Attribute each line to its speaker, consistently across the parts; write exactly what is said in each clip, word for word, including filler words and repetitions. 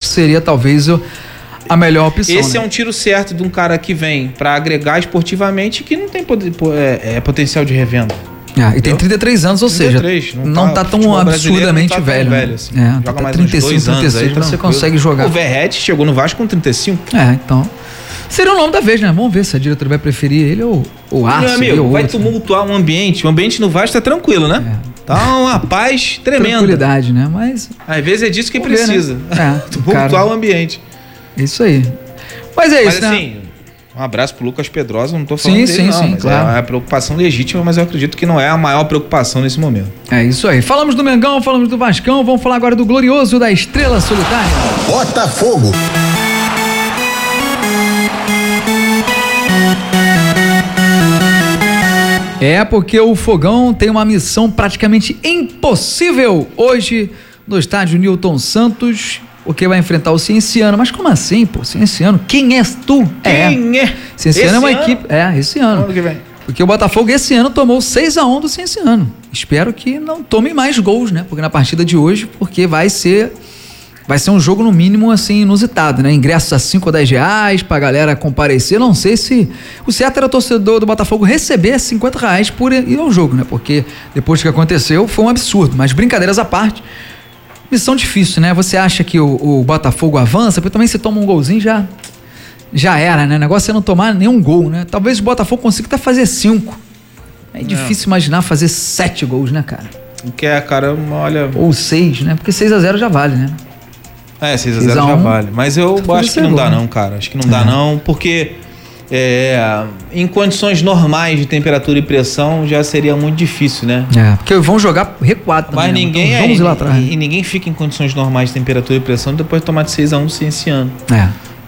Speaker 1: seria talvez o, a melhor opção.
Speaker 2: Esse
Speaker 1: né?
Speaker 2: é um tiro certo de um cara que vem para agregar esportivamente que não tem poder, é, é, potencial de revenda.
Speaker 1: Ah, e tem trinta e três anos, ou
Speaker 2: trinta e três,
Speaker 1: seja, não, não tá, tá tão absurdamente não tá velho. Tão velho assim. É,
Speaker 2: joga
Speaker 1: tá
Speaker 2: mais
Speaker 1: trinta e cinco,
Speaker 2: uns dois
Speaker 1: trinta e seis,
Speaker 2: anos aí,
Speaker 1: você consegue jogar.
Speaker 2: O Verratti chegou no Vasco com trinta e cinco.
Speaker 1: É, então... Seria o nome da vez, né? Vamos ver se a diretoria vai preferir ele ou o Arce.
Speaker 2: Meu amigo,
Speaker 1: ou
Speaker 2: vai
Speaker 1: outro.
Speaker 2: tumultuar o ambiente. O ambiente no Vasco tá tranquilo, né? É. Tá uma paz tremenda.
Speaker 1: Tranquilidade, né? Mas...
Speaker 2: Às vezes é disso que
Speaker 1: Vamos
Speaker 2: precisa.
Speaker 1: Ver, né? É,
Speaker 2: tumultuar cara... o ambiente.
Speaker 1: Isso aí. Mas é
Speaker 2: mas,
Speaker 1: isso,
Speaker 2: assim,
Speaker 1: né?
Speaker 2: Um abraço pro Lucas Pedrosa, não tô falando
Speaker 1: sim,
Speaker 2: dele
Speaker 1: sim,
Speaker 2: não,
Speaker 1: sim,
Speaker 2: mas
Speaker 1: claro.
Speaker 2: é uma preocupação legítima, mas eu acredito que não é a maior preocupação nesse momento.
Speaker 1: É isso aí. Falamos do Mengão, falamos do Vascão, vamos falar agora do glorioso da Estrela Solitária.
Speaker 3: Botafogo.
Speaker 1: É porque o Fogão tem uma missão praticamente impossível hoje no estádio Newton Santos, porque vai enfrentar o Cienciano. Mas como assim, pô? Cienciano? Quem és tu?
Speaker 2: Quem é? é?
Speaker 1: Cienciano é uma
Speaker 2: ano?
Speaker 1: equipe... É, esse ano.
Speaker 2: Ano que vem.
Speaker 1: Porque o Botafogo esse ano tomou seis a um do Cienciano. Espero que não tome mais gols, né? Porque na partida de hoje, porque vai ser... Vai ser um jogo, no mínimo, assim, inusitado, né? Ingressos a cinco ou dez reais pra galera comparecer. Não sei se... O certo era o torcedor do Botafogo receber cinquenta reais por ir ao jogo, né? Porque depois que aconteceu, foi um absurdo. Mas brincadeiras à parte, missão difícil, né? Você acha que o, o Botafogo avança, porque também se toma um golzinho já... Já era, né? O negócio é não tomar nenhum gol, né? Talvez o Botafogo consiga até fazer cinco. É difícil imaginar fazer sete gols, né, cara?
Speaker 2: O que é, cara, olha...
Speaker 1: Ou seis, né? Porque seis a zero já vale, né?
Speaker 2: É, seis a zero já vale. Mas eu acho que não dá não, cara. Acho que não dá não, porque é, em condições normais de temperatura e pressão já seria muito difícil, né?
Speaker 1: É, porque vão jogar recuado também.
Speaker 2: Mas ninguém,
Speaker 1: então, vamos ir lá atrás.
Speaker 2: E, e ninguém fica em condições normais de temperatura e pressão depois de tomar de seis a um esse ano.
Speaker 1: É.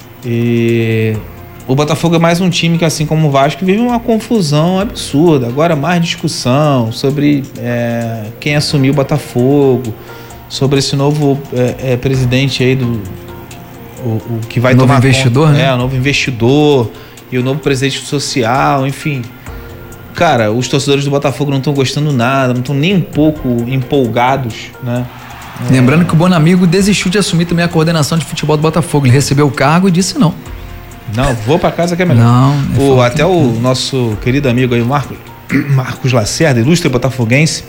Speaker 2: E o Botafogo é mais um time que, assim como o Vasco, vive uma confusão absurda. Agora mais discussão sobre é, quem assumiu o Botafogo, sobre esse novo é, é, presidente aí do o, o que vai
Speaker 1: o novo
Speaker 2: tomar
Speaker 1: investidor,
Speaker 2: conta,
Speaker 1: né?
Speaker 2: É, o novo investidor e o novo presidente social, enfim. Cara, os torcedores do Botafogo não estão gostando nada, não estão nem um pouco empolgados, né?
Speaker 1: Lembrando é. que o Bonamigo desistiu de assumir também a coordenação de futebol do Botafogo. Ele recebeu o cargo e disse não.
Speaker 2: Não, vou pra casa que é melhor.
Speaker 1: Não.
Speaker 2: O, até o nosso querido amigo aí, o Marcos, Marcos Lacerda, ilustre botafoguense,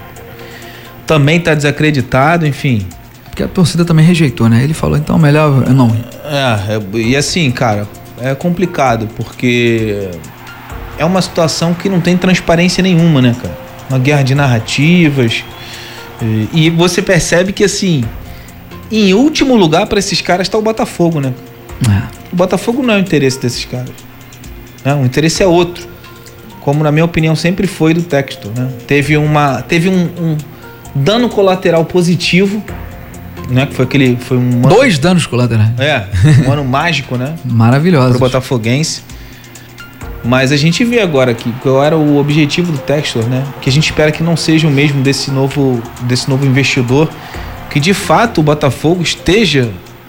Speaker 2: também tá desacreditado, enfim.
Speaker 1: Porque a torcida também rejeitou, né? Ele falou, então melhor não.
Speaker 2: É, é, e assim, cara, é complicado, porque é uma situação que não tem transparência nenhuma, né, cara? Uma guerra de narrativas. E, e você percebe que, assim, em último lugar para esses caras tá o Botafogo, né? É. O Botafogo não é o interesse desses caras. Né? O interesse é outro. Como, na minha opinião, sempre foi do Textor, né? Teve, uma, teve um, um dano colateral positivo, né? Que foi aquele... Foi um ano,
Speaker 1: Dois danos colaterais.
Speaker 2: É, um ano mágico, né?
Speaker 1: Maravilhoso.
Speaker 2: Pro botafoguense. Mas a gente vê agora que qual era o objetivo do Textor, né? Que a gente espera que não seja o mesmo desse novo, desse novo investidor, que de fato o Botafogo esteja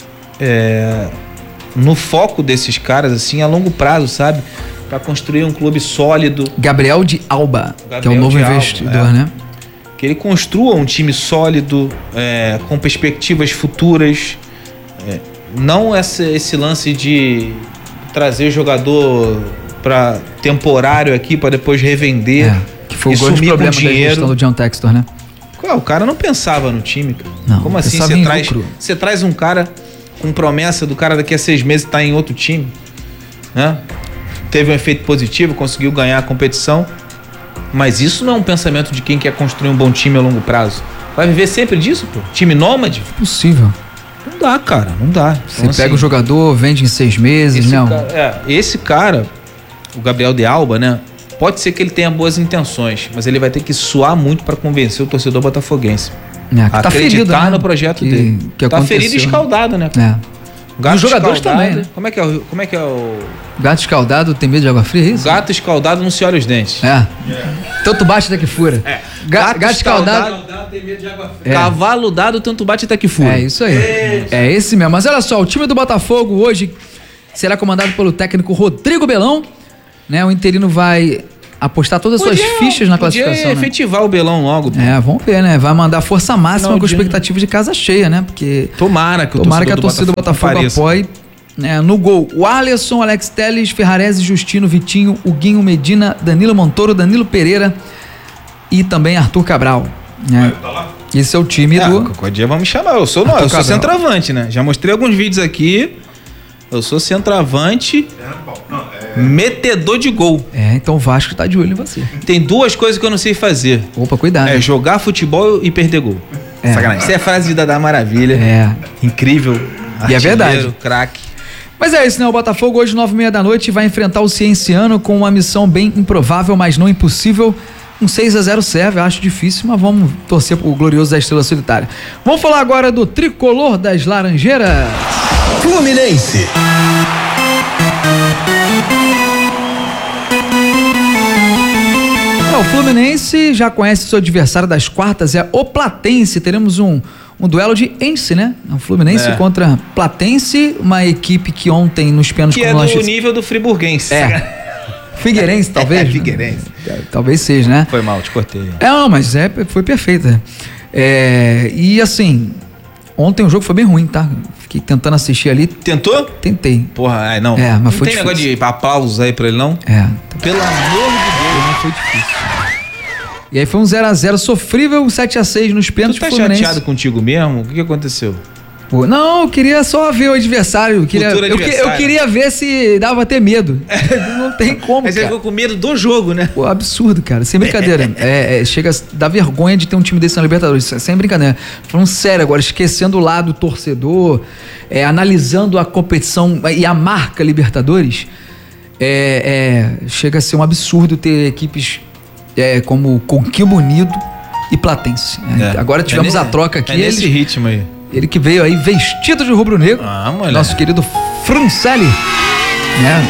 Speaker 2: é, no foco desses caras, assim, a longo prazo, sabe? Para construir um clube sólido.
Speaker 1: Gabriel de Alba, Gabriel que é o novo investidor, Alba, é. né?
Speaker 2: Que ele construa um time sólido, é, com perspectivas futuras. É, não esse, esse lance de trazer jogador para temporário aqui para depois revender. É,
Speaker 1: que foi o grande problema da gestão do John Textor, né?
Speaker 2: O cara não pensava no time, cara.
Speaker 1: Não,
Speaker 2: como assim você traz, você traz um cara com promessa do cara daqui a seis meses estar tá em outro time, né? Teve um efeito positivo, conseguiu ganhar a competição, mas isso não é um pensamento de quem quer construir um bom time a longo prazo. Vai viver sempre disso, pô? Time nômade?
Speaker 1: Possível.
Speaker 2: Não dá, cara, não dá.
Speaker 1: Você então, pega assim, o jogador, vende em seis meses, não.
Speaker 2: Cara, é, esse cara, o Gabriel de Alba, né? Pode ser que ele tenha boas intenções, mas ele vai ter que suar muito para convencer o torcedor botafoguense.
Speaker 1: É,
Speaker 2: a
Speaker 1: tá
Speaker 2: acreditar
Speaker 1: ferido, né?
Speaker 2: no projeto
Speaker 1: que,
Speaker 2: dele.
Speaker 1: Que
Speaker 2: tá ferido e escaldado, né?
Speaker 1: É.
Speaker 2: Gato
Speaker 1: os jogadores também, né?
Speaker 2: Como é que é, o, como é que é o...
Speaker 1: Gato escaldado tem medo de água fria, é isso?
Speaker 2: Gato escaldado não se olha os dentes.
Speaker 1: É. Yeah. Tanto bate até que fura. É. Ga gato, gato escaldado... escaldado tem medo de água fria. É. Cavalo dado, tanto bate até que fura. É isso aí. É. é esse mesmo. Mas olha só, o time do Botafogo hoje será comandado pelo técnico Rodrigo Belão, né? O interino vai apostar todas as
Speaker 2: Podia,
Speaker 1: suas fichas na
Speaker 2: podia
Speaker 1: classificação. Né?
Speaker 2: efetivar o Belão logo. Pô.
Speaker 1: É, vamos ver, né? Vai mandar força máxima
Speaker 2: Final
Speaker 1: com
Speaker 2: de
Speaker 1: expectativa de casa cheia, né? Porque
Speaker 2: Tomara que o
Speaker 1: tomara que a
Speaker 2: torcedor
Speaker 1: torcida do Botafogo,
Speaker 2: compareça.
Speaker 1: apoie. Né? No gol, o Alisson, Alex Telles, Ferrarese, Justino, Vitinho, Huguinho, Medina, Danilo Montoro, Danilo Pereira e também Arthur Cabral. Né? Esse é o time
Speaker 2: É,
Speaker 1: do...
Speaker 2: qualquer dia vamos me chamar. Eu sou, não, eu sou centroavante, né? Já mostrei alguns vídeos aqui. Eu sou centroavante, metedor de gol.
Speaker 1: É, então o Vasco tá de olho em você.
Speaker 2: Tem duas coisas que eu não sei fazer.
Speaker 1: Opa, cuidado.
Speaker 2: É jogar futebol e perder gol.
Speaker 1: É.
Speaker 2: Sacanagem. Isso é frase de Dadá Maravilha.
Speaker 1: É.
Speaker 2: Incrível.
Speaker 1: E é verdade.
Speaker 2: Craque.
Speaker 1: Mas é isso, né? O Botafogo hoje, nove e meia da noite, vai enfrentar o Cienciano com uma missão bem improvável, mas não impossível. Um seis a zero serve, acho difícil, mas vamos torcer pro glorioso da Estrela Solitária. Vamos falar agora do tricolor das Laranjeiras.
Speaker 3: Fluminense.
Speaker 1: É, o Fluminense já conhece seu adversário das quartas, é o Platense. Teremos um, um duelo de Ence, né? O Fluminense
Speaker 2: É.
Speaker 1: contra Platense, uma equipe que ontem nos pênaltis...
Speaker 2: Que é
Speaker 1: como nós
Speaker 2: do
Speaker 1: disse-
Speaker 2: nível do Friburguense.
Speaker 1: É. Figueirense, talvez?
Speaker 2: É,
Speaker 1: né?
Speaker 2: Figueirense.
Speaker 1: Talvez seja, né?
Speaker 2: Foi mal, te cortei.
Speaker 1: É, não, mas é, foi perfeita. É, e assim, ontem o jogo foi bem ruim, tá? Fiquei tentando assistir ali,
Speaker 2: Tentou?
Speaker 1: tentei.
Speaker 2: Porra, ai, não.
Speaker 1: É, mas
Speaker 2: não
Speaker 1: foi
Speaker 2: tem
Speaker 1: difícil.
Speaker 2: negócio de aplausos aí pra ele, não?
Speaker 1: É,
Speaker 2: Pelo amor de Deus.
Speaker 1: não foi difícil. E aí foi um zero a zero sofrível, sete a seis nos
Speaker 2: Tu
Speaker 1: pênaltis.
Speaker 2: tá
Speaker 1: Fluminense.
Speaker 2: chateado contigo mesmo? O que, que aconteceu?
Speaker 1: Pô, não, eu queria só ver o adversário. Eu queria,
Speaker 2: Futuro
Speaker 1: eu, que-
Speaker 2: adversário.
Speaker 1: eu queria ver se dava pra ter medo. Não tem como,
Speaker 2: Aí você
Speaker 1: cara.
Speaker 2: ficou com medo do jogo, né?
Speaker 1: Pô, absurdo, cara. Sem brincadeira. é, é, chega a dar vergonha de ter um time desse na Libertadores. Sem brincadeira. Falando sério agora, esquecendo o lado torcedor, é, analisando a competição e a marca Libertadores, é, é, chega a ser um absurdo ter equipes é, como Conquilbo Unido e Platense. É, agora tivemos
Speaker 2: É
Speaker 1: a
Speaker 2: nesse-
Speaker 1: troca aqui.
Speaker 2: É nesse
Speaker 1: Ele,
Speaker 2: ritmo aí.
Speaker 1: ele que veio aí vestido de rubro-negro.
Speaker 2: Ah, moleque.
Speaker 1: Nosso querido Francelli. Né?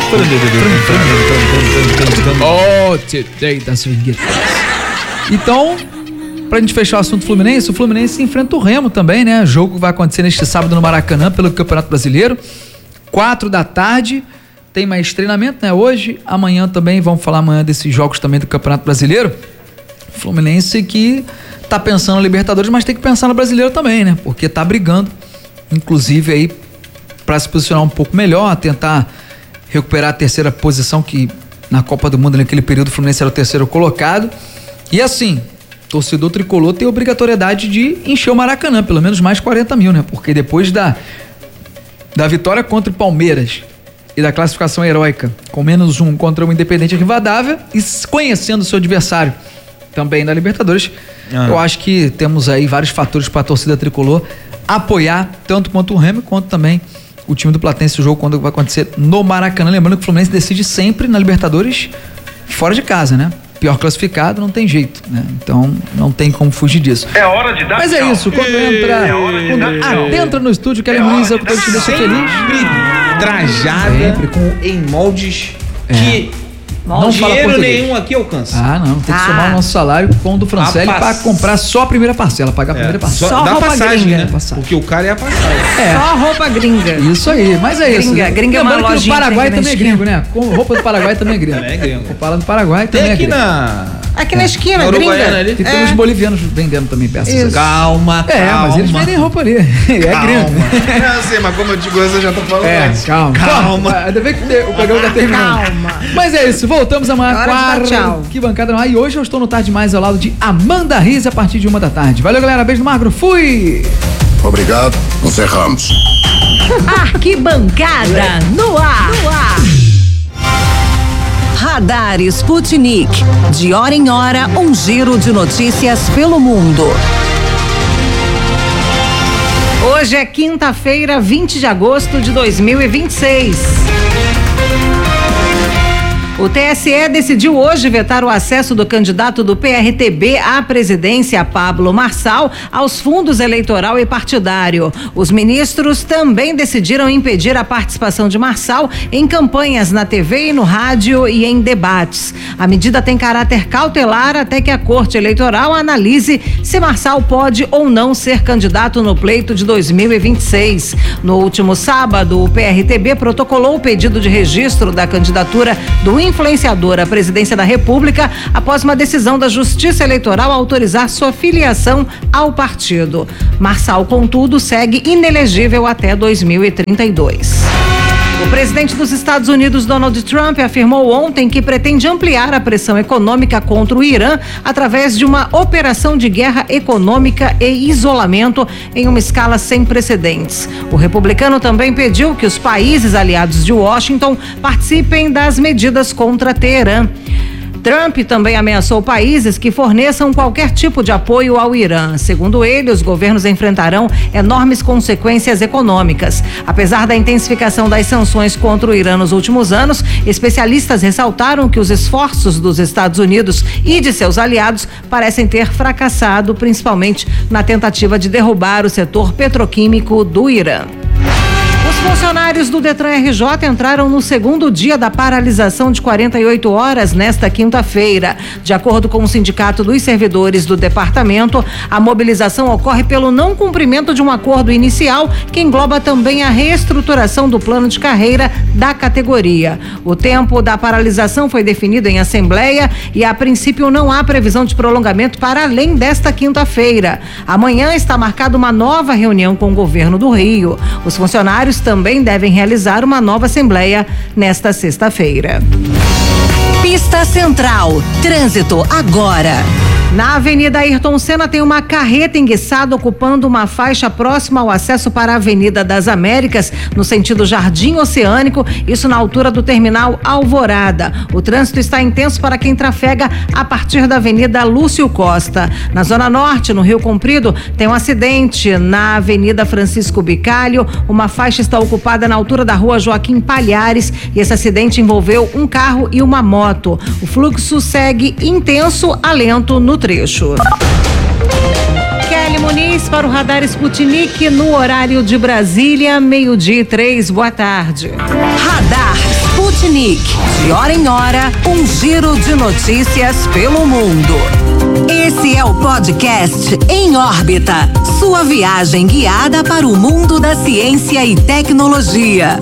Speaker 1: Oh, today das vinhetas. Então, pra gente fechar o assunto Fluminense, o Fluminense enfrenta o Remo também, né? O jogo vai acontecer neste sábado no Maracanã pelo Campeonato Brasileiro. Quatro da tarde. Tem mais treinamento, né? Hoje, amanhã também, vamos falar amanhã desses jogos também do Campeonato Brasileiro. Fluminense que tá pensando na Libertadores, mas tem que pensar no Brasileiro também, né? Porque tá brigando, inclusive aí, pra se posicionar um pouco melhor, tentar recuperar a terceira posição que na Copa do Mundo naquele período o Fluminense era o terceiro colocado. E assim, torcedor tricolor tem a obrigatoriedade de encher o Maracanã, pelo menos mais quarenta mil, né? Porque depois da, da vitória contra o Palmeiras e da classificação heróica com menos um contra o Independente Rivadavia e conhecendo o seu adversário também na Libertadores,
Speaker 2: Ah.
Speaker 1: eu acho que temos aí vários fatores para a torcida tricolor apoiar tanto quanto o Remo quanto também o time do Platense, o jogo quando vai acontecer no Maracanã. Lembrando que o Fluminense decide sempre na Libertadores fora de casa, né? Pior classificado não tem jeito, né? Então não tem como fugir disso.
Speaker 4: É hora de dar
Speaker 1: Mas é
Speaker 4: tchau.
Speaker 1: isso, quando entra,
Speaker 4: É hora de dar
Speaker 1: quando
Speaker 4: tchau.
Speaker 1: adentra no estúdio, Kelly
Speaker 4: É hora
Speaker 1: Muniz é o
Speaker 4: de
Speaker 1: que te
Speaker 4: dar
Speaker 1: deixa
Speaker 4: tchau.
Speaker 1: feliz.
Speaker 2: Trajada
Speaker 1: Sempre com-
Speaker 2: em moldes
Speaker 1: É.
Speaker 2: que
Speaker 1: Não fala
Speaker 2: dinheiro
Speaker 1: português.
Speaker 2: nenhum aqui alcança.
Speaker 1: Ah, não, tem que
Speaker 5: Ah.
Speaker 1: somar o nosso salário com o do Francelli
Speaker 2: A pass-
Speaker 1: para comprar só a primeira parcela, pagar a primeira
Speaker 2: É,
Speaker 1: parcela.
Speaker 5: Só
Speaker 2: dá
Speaker 5: roupa
Speaker 2: passagem,
Speaker 5: gringa.
Speaker 2: né?
Speaker 1: Passagem.
Speaker 2: Porque o cara é a passagem.
Speaker 1: É.
Speaker 5: Só roupa gringa.
Speaker 1: Isso aí, mas é isso.
Speaker 5: Gringa,
Speaker 1: né?
Speaker 5: gringa é uma
Speaker 1: Lembrando que no
Speaker 5: lojinha
Speaker 1: Paraguai
Speaker 5: que tem
Speaker 1: também é
Speaker 5: aqui na
Speaker 1: gringo, né? Com roupa do Paraguai também é gringo.
Speaker 2: Também é gringo.
Speaker 1: Roupa do Paraguai
Speaker 2: Tem
Speaker 1: também é
Speaker 2: aqui
Speaker 1: gringo.
Speaker 2: na...
Speaker 5: Aqui na esquina,
Speaker 2: Na
Speaker 5: gringa.
Speaker 2: Uruguaiana ali.
Speaker 1: E tem uns bolivianos vendendo também peças.
Speaker 5: Isso.
Speaker 2: Calma, calma.
Speaker 1: É, mas eles vendem roupa ali. É gringo.
Speaker 2: Não sei, mas como eu digo, eu já tô falando
Speaker 1: É,
Speaker 2: antes.
Speaker 1: calma.
Speaker 2: Calma.
Speaker 1: Bom, ainda bem que o programa tá terminando.
Speaker 5: Calma.
Speaker 1: Mas é isso, voltamos amanhã.
Speaker 5: Hora de dar
Speaker 1: Quarta,
Speaker 5: tchau.
Speaker 1: que bancada não. E hoje eu estou no Tarde Mais ao lado de Amanda Riz a partir de uma da tarde. Valeu, galera. Beijo no Magro. Fui!
Speaker 3: Obrigado, encerramos.
Speaker 6: Arquibancada no ar. No ar. Radar Sputnik. De hora em hora, um giro de notícias pelo mundo.
Speaker 5: Hoje é quinta-feira, vinte de agosto de dois mil e vinte e seis. O T S E decidiu hoje vetar o acesso do candidato do P R T B à presidência, Pablo Marçal, aos fundos eleitoral e partidário. Os ministros também decidiram impedir a participação de Marçal em campanhas na T V e no rádio e em debates. A medida tem caráter cautelar até que a Corte Eleitoral analise se Marçal pode ou não ser candidato no pleito de dois mil e vinte e seis. No último sábado, o P R T B protocolou o pedido de registro da candidatura do influenciador à presidência da República após uma decisão da Justiça Eleitoral autorizar sua filiação ao partido. Marçal, contudo, segue inelegível até dois mil e trinta e dois. O presidente dos Estados Unidos, Donald Trump, afirmou ontem que pretende ampliar a pressão econômica contra o Irã através de uma operação de guerra econômica e isolamento em uma escala sem precedentes. O republicano também pediu que os países aliados de Washington participem das medidas contra Teherã. Trump também ameaçou países que forneçam qualquer tipo de apoio ao Irã. Segundo ele, os governos enfrentarão enormes consequências econômicas. Apesar da intensificação das sanções contra o Irã nos últimos anos, especialistas ressaltaram que os esforços dos Estados Unidos e de seus aliados parecem ter fracassado, principalmente na tentativa de derrubar o setor petroquímico do Irã. Os funcionários do Detran R J entraram no segundo dia da paralisação de quarenta e oito horas nesta quinta-feira. De acordo com o Sindicato dos Servidores do departamento, a mobilização ocorre pelo não cumprimento de um acordo inicial que engloba também a reestruturação do plano de carreira da categoria. O tempo da paralisação foi definido em assembleia e, a princípio, não há previsão de prolongamento para além desta quinta-feira. Amanhã está marcada uma nova reunião com o governo do Rio. Os funcionários também devem realizar uma nova assembleia nesta sexta-feira.
Speaker 6: Pista Central. Trânsito agora.
Speaker 5: Na Avenida Ayrton Senna tem uma carreta enguiçada ocupando uma faixa próxima ao acesso para a Avenida das Américas, no sentido Jardim Oceânico, isso na altura do terminal Alvorada. O trânsito está intenso para quem trafega a partir da Avenida Lúcio Costa. Na Zona Norte, no Rio Comprido, tem um acidente na Avenida Francisco Bicalho. Uma faixa está ocupada na altura da Rua Joaquim Palhares e esse acidente envolveu um carro e uma moto. O fluxo segue intenso a lento no trecho. Kelly Muniz para o Radar Sputnik no horário de Brasília, meio-dia e três. Boa tarde.
Speaker 6: Radar Sputnik. De hora em hora, um giro de notícias pelo mundo. Esse é o podcast Em Órbita. Sua viagem guiada para o mundo da ciência e tecnologia.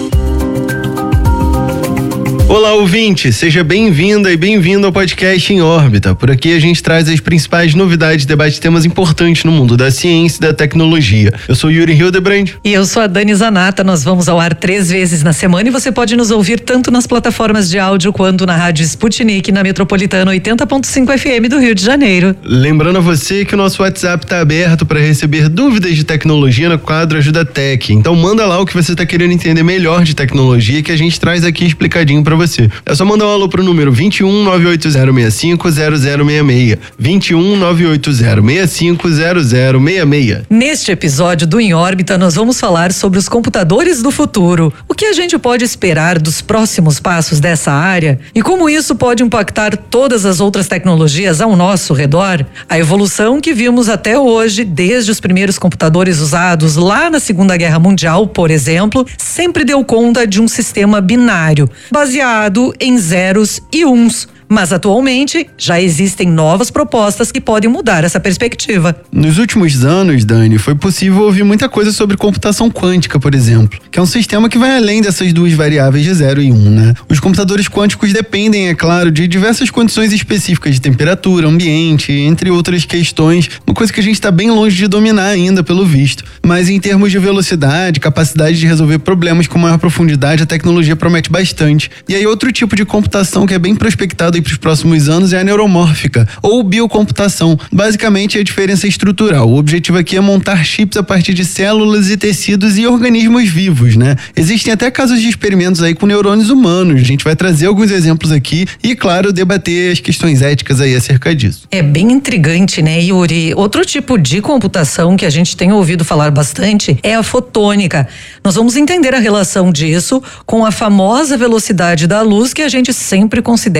Speaker 4: Olá, ouvinte, seja bem-vinda e bem-vindo ao podcast Em Órbita. Por aqui a gente traz as principais novidades e debate temas importantes no mundo da ciência e da tecnologia. Eu sou Yuri Hildebrand.
Speaker 7: E eu sou a Dani Zanata. Nós vamos ao ar três vezes na semana e você pode nos ouvir tanto nas plataformas de áudio quanto na Rádio Sputnik, na Metropolitana oitenta ponto cinco F M do Rio de Janeiro.
Speaker 4: Lembrando a você que o nosso WhatsApp está aberto para receber dúvidas de tecnologia no quadro Ajuda Tech. Então manda lá o que você está querendo entender melhor de tecnologia que a gente traz aqui explicadinho para você. É só mandar um alô pro número vinte e um, nove oito zero seis cinco, zero zero seis seis. vinte e um, nove oito zero seis cinco, zero zero seis seis.
Speaker 7: Neste episódio do Em Órbita, nós vamos falar sobre os computadores do futuro. O que a gente pode esperar dos próximos passos dessa área e como isso pode impactar todas as outras tecnologias ao nosso redor. A evolução que vimos até hoje, desde os primeiros computadores usados lá na Segunda Guerra Mundial, por exemplo, sempre deu conta de um sistema binário, baseado em zeros e uns. Mas atualmente já existem novas propostas que podem mudar essa perspectiva.
Speaker 4: Nos últimos anos, Dani, foi possível ouvir muita coisa sobre computação quântica, por exemplo, que é um sistema que vai além dessas duas variáveis de zero e um, né? Os computadores quânticos dependem, é claro, de diversas condições específicas de temperatura, ambiente, entre outras questões, uma coisa que a gente está bem longe de dominar ainda, pelo visto. Mas em termos de velocidade, capacidade de resolver problemas com maior profundidade, a tecnologia promete bastante. E aí outro tipo de computação que é bem prospectado para os próximos anos é a neuromórfica, ou biocomputação. Basicamente é a diferença estrutural. O objetivo aqui é montar chips a partir de células e tecidos e organismos vivos, né? Existem até casos de experimentos aí com neurônios humanos. A gente vai trazer alguns exemplos aqui e, claro, debater as questões éticas aí acerca disso.
Speaker 7: É bem intrigante, né, Yuri? Outro tipo de computação que a gente tem ouvido falar bastante é a fotônica. Nós vamos entender a relação disso com a famosa velocidade da luz que a gente sempre considera pensando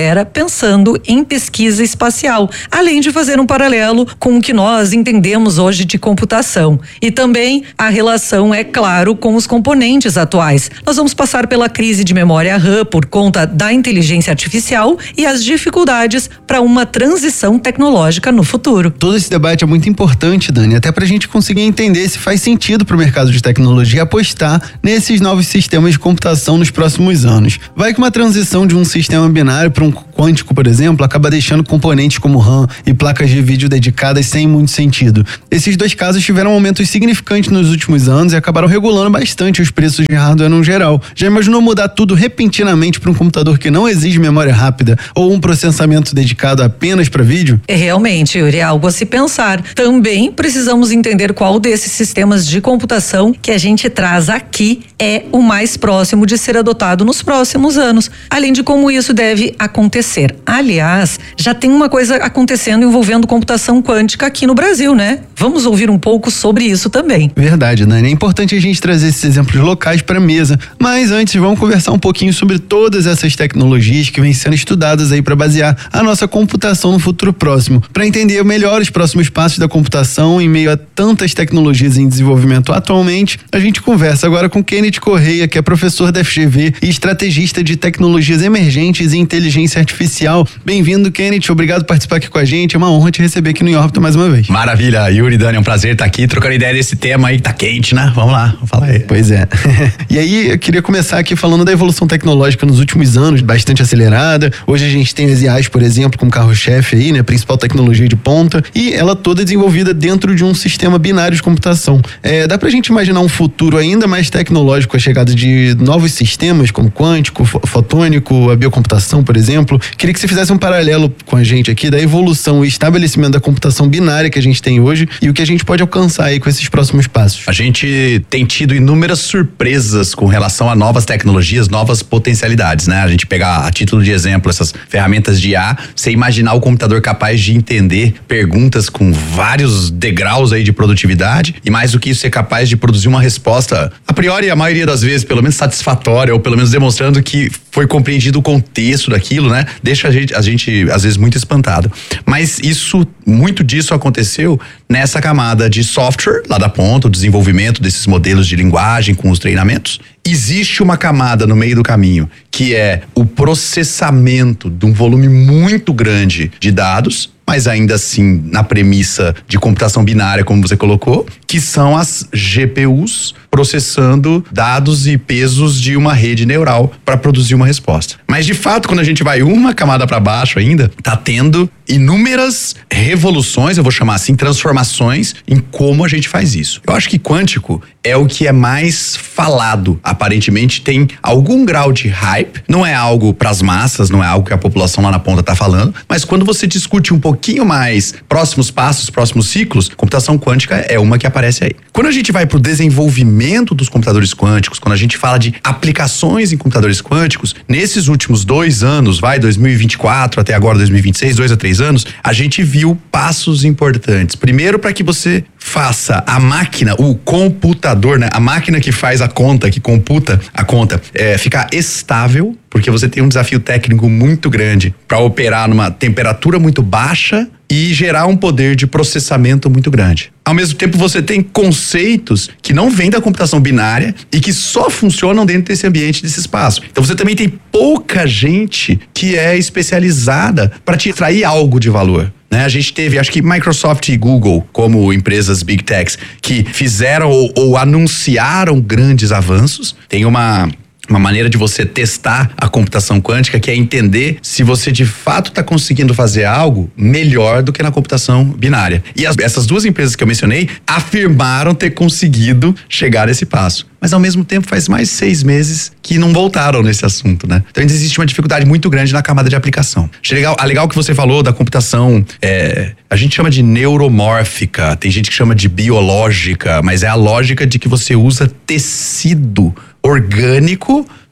Speaker 7: pensando em pesquisa espacial, além de fazer um paralelo com o que nós entendemos hoje de computação. E também a relação, é claro, com os componentes atuais. Nós vamos passar pela crise de memória RAM por conta da inteligência artificial e as dificuldades para uma transição tecnológica no futuro.
Speaker 4: Todo esse debate é muito importante, Dani, até pra gente conseguir entender se faz sentido pro mercado de tecnologia apostar nesses novos sistemas de computação nos próximos anos. Vai que uma transição de um sistema binário para um quântico, por exemplo, acaba deixando componentes como RAM e placas de vídeo dedicadas sem muito sentido. Esses dois casos tiveram aumentos significantes nos últimos anos e acabaram regulando bastante os preços de hardware no geral. Já imaginou mudar tudo repentinamente para um computador que não exige memória rápida ou um processamento dedicado apenas para vídeo?
Speaker 7: É realmente, Yuri, algo a se pensar. Também precisamos entender qual desses sistemas de computação que a gente traz aqui é o mais próximo de ser adotado nos próximos anos, além de como isso deve acontecer. Aliás, já tem uma coisa acontecendo envolvendo computação quântica aqui no Brasil, né? Vamos ouvir um pouco sobre isso também.
Speaker 4: Verdade, Dani. É importante a gente trazer esses exemplos locais para a mesa, mas antes vamos conversar um pouquinho sobre todas essas tecnologias que vêm sendo estudadas aí para basear a nossa computação no futuro próximo, para entender melhor os próximos passos da computação em meio a tantas tecnologias em desenvolvimento atualmente. A gente conversa agora com Kenneth Correia, que é professor da F G V e estrategista de tecnologias emergentes e inteligência artificial. Bem-vindo, Kenneth. Obrigado por participar aqui com a gente. É uma honra te receber aqui no Em Órbita mais uma vez.
Speaker 8: Maravilha, Yuri, Dani, é um prazer estar aqui trocando ideia desse tema aí que tá quente, né? Vamos lá, vamos falar aí.
Speaker 4: Pois é. E aí, eu queria começar aqui falando da evolução tecnológica nos últimos anos, bastante acelerada. Hoje a gente tem as I As, por exemplo, como carro-chefe aí, né? Principal tecnologia de ponta, e ela toda desenvolvida dentro de um sistema binário de computação. É, dá pra gente imaginar um futuro ainda mais tecnológico com a chegada de novos sistemas, como quântico, fotônico, a biocomputação, por exemplo. Queria que você fizesse um paralelo com a gente aqui da evolução e estabelecimento da computação binária que a gente tem hoje e o que a gente pode alcançar aí com esses próximos passos.
Speaker 8: A gente tem tido inúmeras surpresas com relação a novas tecnologias, novas potencialidades, né? A gente pegar a título de exemplo essas ferramentas de I A, você imaginar o computador capaz de entender perguntas com vários degraus aí de produtividade e mais do que isso ser capaz de produzir uma resposta, a priori a maioria das vezes pelo menos satisfatória ou pelo menos demonstrando que foi compreendido o contexto daquilo, né? Deixa a gente, a gente às vezes muito espantado. Mas isso, muito disso aconteceu nessa camada de software lá da ponta, o desenvolvimento desses modelos de linguagem com os treinamentos. Existe uma camada no meio do caminho que é o processamento de um volume muito grande de dados, mas ainda assim na premissa de computação binária, como você colocou, que são as G P Us processando dados e pesos de uma rede neural para produzir uma resposta. Mas de fato, quando a gente vai uma camada para baixo ainda, tá tendo inúmeras revoluções, eu vou chamar assim, transformações em como a gente faz isso. Eu acho que quântico é o que é mais falado, aparentemente tem algum grau de hype, não é algo pras massas, não é algo que a população lá na ponta tá falando, mas quando você discute um pouquinho mais próximos passos, próximos ciclos, computação quântica é uma que aparece aí. Quando a gente vai pro desenvolvimento dos computadores quânticos, quando a gente fala de aplicações em computadores quânticos, nesses últimos dois anos, vai dois mil e vinte e quatro até agora dois mil e vinte e seis, dois a três anos, a gente viu passos importantes. Primeiro, para que você faça a máquina, o computador, né? A máquina que faz a conta, que computa a conta, é, ficar estável, porque você tem um desafio técnico muito grande para operar numa temperatura muito baixa e gerar um poder de processamento muito grande. Ao mesmo tempo, você tem conceitos que não vêm da computação binária e que só funcionam dentro desse ambiente, desse espaço. Então você também tem pouca gente que é especializada para te extrair algo de valor. Né? A gente teve, acho que Microsoft e Google, como empresas Big Techs, que fizeram ou, ou anunciaram grandes avanços. Tem uma... Uma maneira de você testar a computação quântica que é entender se você de fato está conseguindo fazer algo melhor do que na computação binária. E as, essas duas empresas que eu mencionei afirmaram ter conseguido chegar a esse passo. Mas ao mesmo tempo faz mais de seis meses que não voltaram nesse assunto, né? Então existe uma dificuldade muito grande na camada de aplicação. Achei legal, a legal que você falou da computação, é, a gente chama de neuromórfica, tem gente que chama de biológica, mas é a lógica de que você usa tecido orgânico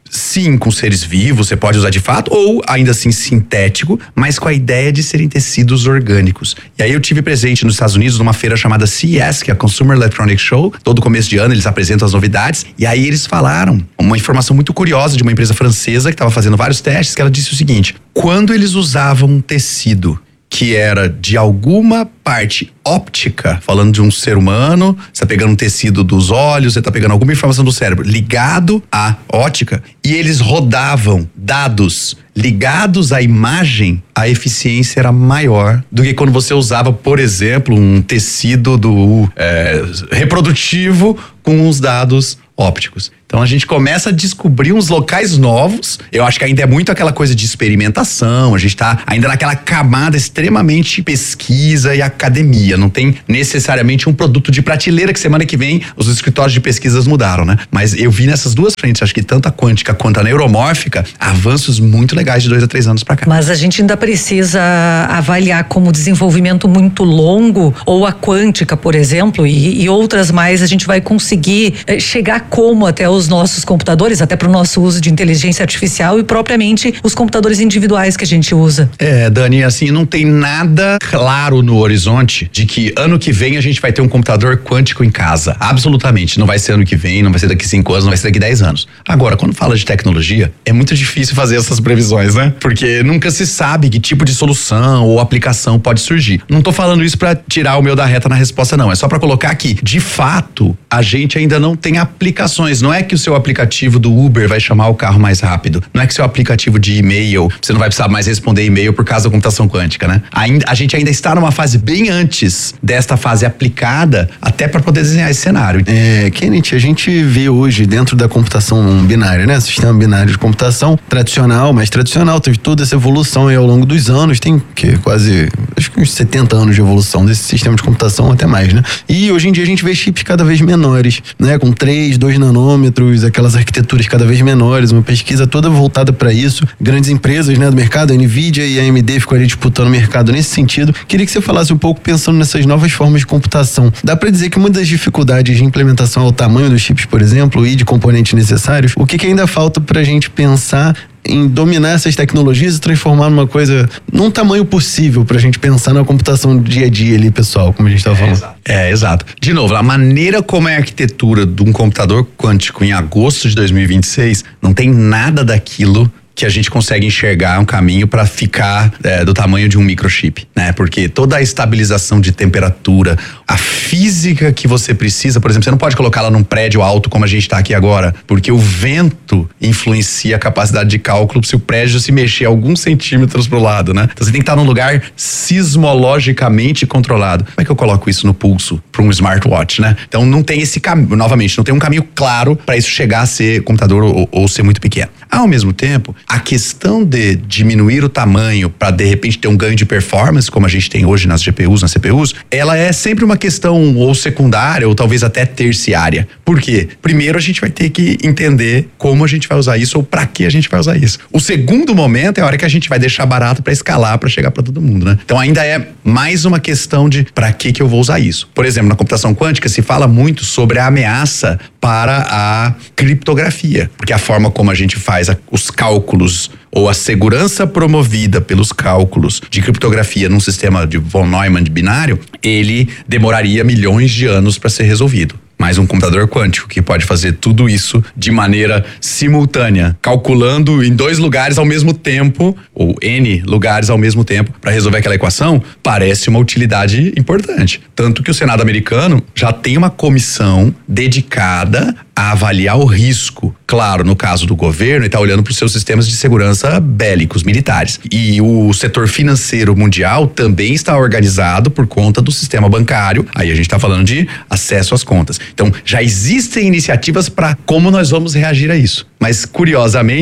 Speaker 8: sim, com seres vivos, você pode usar de fato, ou ainda assim sintético, mas com a ideia de serem tecidos orgânicos. E aí eu tive presente nos Estados Unidos numa feira chamada C E S, que é a Consumer Electronics Show. Todo começo de ano eles apresentam as novidades, e aí eles falaram uma informação muito curiosa de uma empresa francesa que estava fazendo vários testes, que ela disse o seguinte: quando eles usavam um tecido que era de alguma parte óptica, falando de um ser humano, você tá pegando um tecido dos olhos, você tá pegando alguma informação do cérebro ligado à ótica, e eles rodavam dados ligados à imagem, a eficiência era maior do que quando você usava, por exemplo, um tecido do é, reprodutivo com os dados ópticos. Então a gente começa a descobrir uns locais novos. Eu acho que ainda é muito aquela coisa de experimentação, a gente tá ainda naquela camada extremamente pesquisa e academia. Não tem necessariamente um produto de prateleira que semana que vem os escritórios de pesquisas mudaram, né? Mas eu vi nessas duas frentes, acho que tanto a quântica quanto a neuromórfica, avanços muito legais de dois a três anos pra cá.
Speaker 7: Mas a gente ainda precisa avaliar como desenvolvimento muito longo, ou a quântica, por exemplo, e, e outras mais, a gente vai conseguir eh, chegar como até os nossos computadores, até para o nosso uso de inteligência artificial e propriamente os computadores individuais que a gente usa.
Speaker 8: É, Dani, assim, não tem nada claro no horizonte de que ano que vem a gente vai ter um computador quântico em casa. Absolutamente. Não vai ser ano que vem, não vai ser daqui cinco anos, não vai ser daqui dez anos. Agora, quando fala de tecnologia, é muito difícil fazer essas previsões, né? Porque nunca se sabe que tipo de solução ou aplicação pode surgir. Não tô falando isso para tirar o meu da reta na resposta, não. É só para colocar que, de fato, a gente ainda não tem aplicações. Não é que o seu aplicativo do Uber vai chamar o carro mais rápido. Não é que o seu aplicativo de e-mail, você não vai precisar mais responder e-mail por causa da computação quântica, né? Ainda, a gente ainda está numa fase bem antes desta fase aplicada, até para poder desenhar esse cenário.
Speaker 4: É, Kenneth, a gente vê hoje dentro da computação binária, né? Sistema binário de computação tradicional, mais tradicional, teve toda essa evolução aí ao longo dos anos, tem que quase, acho que uns setenta anos de evolução desse sistema de computação, até mais, né? E hoje em dia a gente vê chips cada vez menores, né? Com três, dois nanômetros, aquelas arquiteturas cada vez menores, uma pesquisa toda voltada para isso. Grandes empresas, né, do mercado, a Nvidia e a A M D ficam ali disputando o mercado nesse sentido. Queria que você falasse um pouco pensando nessas novas formas de computação. Dá para dizer que uma das dificuldades de implementação é o tamanho dos chips, por exemplo, e de componentes necessários. O que, que ainda falta para a gente pensar em dominar essas tecnologias e transformar numa coisa, num tamanho possível pra gente pensar na computação do dia a dia ali, pessoal, como a gente tava
Speaker 8: é,
Speaker 4: falando.
Speaker 8: Exato. É, exato. De novo, a maneira como é a arquitetura de um computador quântico em agosto de dois mil e vinte e seis, não tem nada daquilo que a gente consegue enxergar um caminho para ficar é, do tamanho de um microchip, né? Porque toda a estabilização de temperatura, a física que você precisa, por exemplo, você não pode colocá-la num prédio alto como a gente está aqui agora, porque o vento influencia a capacidade de cálculo se o prédio se mexer alguns centímetros pro lado, né? Então você tem que estar num lugar sismologicamente controlado. Como é que eu coloco isso no pulso para um smartwatch, né? Então não tem esse caminho, novamente, não tem um caminho claro para isso chegar a ser computador ou, ou ser muito pequeno. Ao mesmo tempo, a questão de diminuir o tamanho para de repente ter um ganho de performance, como a gente tem hoje nas G P Us, nas C P Us, ela é sempre uma questão ou secundária ou talvez até terciária. Por quê? Primeiro a gente vai ter que entender como a gente vai usar isso ou para que a gente vai usar isso. O segundo momento é a hora que a gente vai deixar barato para escalar, para chegar para todo mundo, né? Então ainda é mais uma questão de para que que eu vou usar isso. Por exemplo, na computação quântica se fala muito sobre a ameaça para a criptografia, porque a forma como a gente faz a, os cálculos ou a segurança promovida pelos cálculos de criptografia num sistema de von Neumann binário, ele demoraria milhões de anos para ser resolvido. Mas um computador quântico que pode fazer tudo isso de maneira simultânea, calculando em dois lugares ao mesmo tempo, ou N lugares ao mesmo tempo, para resolver aquela equação, parece uma utilidade importante. Tanto que o Senado americano já tem uma comissão dedicada a avaliar o risco. Claro, no caso do governo, ele está olhando para os seus sistemas de segurança bélicos, militares. E o setor financeiro mundial também está organizado por conta do sistema bancário. Aí a gente está falando de acesso às contas. Então, já existem iniciativas para como nós vamos reagir a isso. Mas, curiosamente,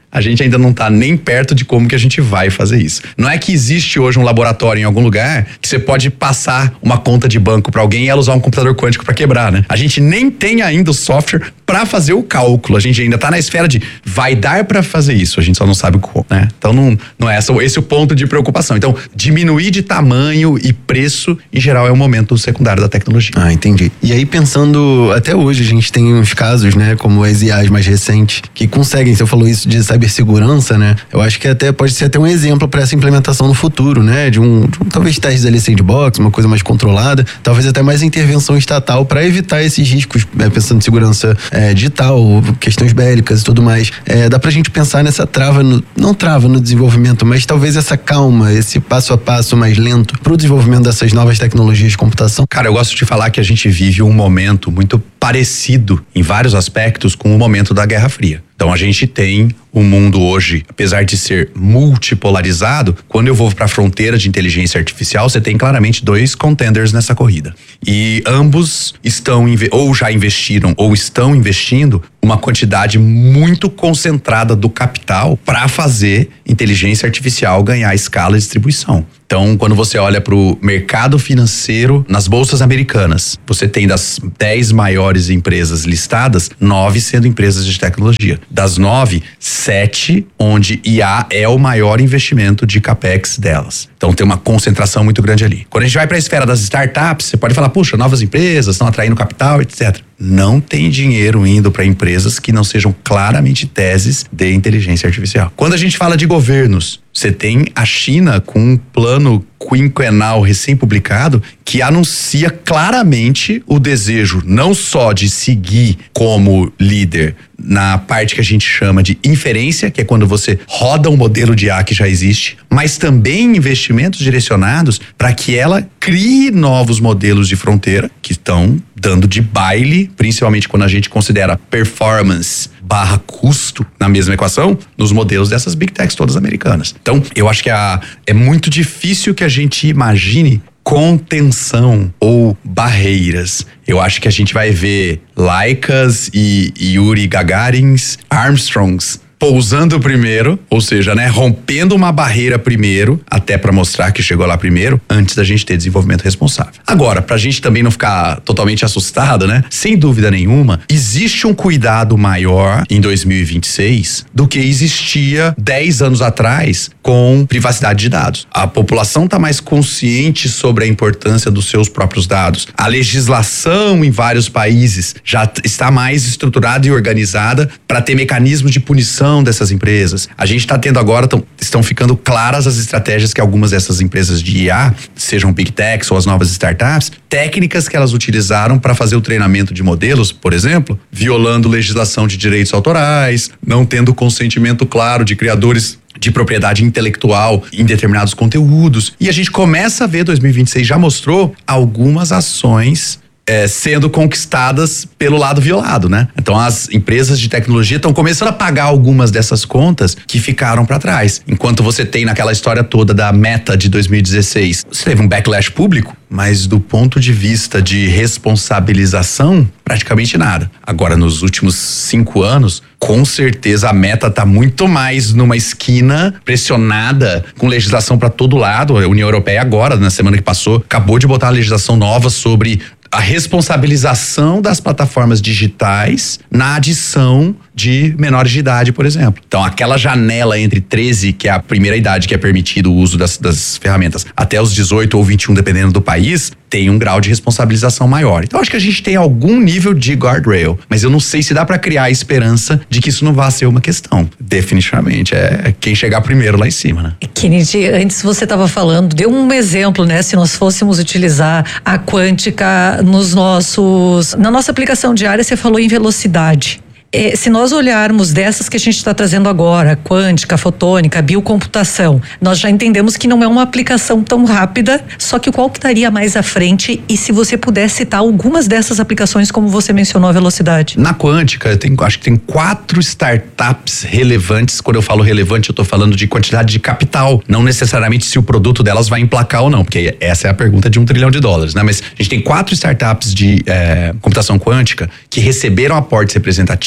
Speaker 8: a gente ainda não tá nem perto de como que a gente vai fazer isso. Não é que existe hoje um laboratório em algum lugar que você pode passar uma conta de banco para alguém e ela usar um computador quântico para quebrar, né? A gente nem tem ainda o software para fazer o cálculo. A gente ainda tá na esfera de vai dar para fazer isso, a gente só não sabe como, né? Então não, não é essa, esse é o ponto de preocupação. Então, diminuir de tamanho e preço, em geral, é o momento secundário da tecnologia.
Speaker 4: Ah, entendi. E aí, pensando, até hoje a gente tem uns casos, né, como as I As mais recentes, que conseguem, você falou isso de cibersegurança, né? Eu acho que até pode ser até um exemplo para essa implementação no futuro, né? De um, de um talvez testes ali sandbox, uma coisa mais controlada, talvez até mais intervenção estatal para evitar esses riscos, né, pensando em segurança é, digital, questões bélicas e tudo mais. É, dá pra gente pensar nessa trava, no, não trava no desenvolvimento, mas talvez essa calma, esse passo a passo mais lento pro desenvolvimento dessas novas tecnologias de computação.
Speaker 8: Cara, eu gosto de falar que a gente vive um momento muito parecido em vários aspectos com o momento da Guerra Fria. Então a gente tem um mundo hoje, apesar de ser multipolarizado, quando eu vou para a fronteira de inteligência artificial, você tem claramente dois contenders nessa corrida. E ambos estão ou já investiram ou estão investindo uma quantidade muito concentrada do capital para fazer inteligência artificial ganhar escala e distribuição. Então, quando você olha para o mercado financeiro nas bolsas americanas, você tem das dez maiores empresas listadas, nove sendo empresas de tecnologia. Das nove, sete onde I A é o maior investimento de capex delas. Então tem uma concentração muito grande ali. Quando a gente vai para a esfera das startups, você pode falar, puxa, novas empresas estão atraindo capital, etcétera. Não tem dinheiro indo para empresas que não sejam claramente teses de inteligência artificial. Quando a gente fala de governos, você tem a China com um plano quinquenal recém-publicado que anuncia claramente o desejo não só de seguir como líder na parte que a gente chama de inferência, que é quando você roda um modelo de I A que já existe, mas também investimentos direcionados para que ela crie novos modelos de fronteira que estão dando de baile, principalmente quando a gente considera performance barra custo na mesma equação, nos modelos dessas big techs todas americanas. Então, eu acho que a, é muito difícil que a gente imagine contenção ou barreiras. Eu acho que a gente vai ver Laicas e, e Yuri Gagarins, Armstrongs pousando primeiro, ou seja, né, rompendo uma barreira primeiro, até para mostrar que chegou lá primeiro, antes da gente ter desenvolvimento responsável. Agora, pra gente também não ficar totalmente assustado, né, sem dúvida nenhuma, existe um cuidado maior em dois mil e vinte e seis do que existia dez anos atrás com privacidade de dados. A população tá mais consciente sobre a importância dos seus próprios dados. A legislação em vários países já está mais estruturada e organizada para ter mecanismos de punição dessas empresas. A gente está tendo agora, tão, estão ficando claras as estratégias que algumas dessas empresas de I A, sejam Big Techs ou as novas startups, técnicas que elas utilizaram para fazer o treinamento de modelos, por exemplo, violando legislação de direitos autorais, não tendo consentimento claro de criadores de propriedade intelectual em determinados conteúdos. E a gente começa a ver, dois mil e vinte e seis já mostrou algumas ações É, sendo conquistadas pelo lado violado, né? Então as empresas de tecnologia estão começando a pagar algumas dessas contas que ficaram para trás. Enquanto você tem naquela história toda da Meta de dois mil e dezesseis, você teve um backlash público, mas do ponto de vista de responsabilização, praticamente nada. Agora, nos últimos cinco anos, com certeza a Meta tá muito mais numa esquina, pressionada, com legislação para todo lado. A União Europeia agora, na semana que passou, acabou de botar a legislação nova sobre a responsabilização das plataformas digitais na adição de menores de idade, por exemplo. Então, aquela janela entre treze, que é a primeira idade que é permitido o uso das, das ferramentas, até os dezoito ou vinte e um, dependendo do país, tem um grau de responsabilização maior. Então, acho que a gente tem algum nível de guardrail, mas eu não sei se dá para criar a esperança de que isso não vá ser uma questão. Definitivamente, é quem chegar primeiro lá em cima, né?
Speaker 7: Kennedy, antes você estava falando, deu um exemplo, né? Se nós fôssemos utilizar a quântica nos nossos, na nossa aplicação diária, você falou em velocidade. É, se nós olharmos dessas que a gente está trazendo agora, quântica, fotônica, biocomputação, nós já entendemos que não é uma aplicação tão rápida, só que qual que estaria mais à frente, e se você pudesse citar algumas dessas aplicações, como você mencionou a velocidade?
Speaker 8: Na quântica, eu tenho, acho que tem quatro startups relevantes. Quando eu falo relevante, eu estou falando de quantidade de capital, não necessariamente se o produto delas vai emplacar ou não, porque essa é a pergunta de um trilhão de dólares, né? Mas a gente tem quatro startups de é, computação quântica que receberam aportes representativos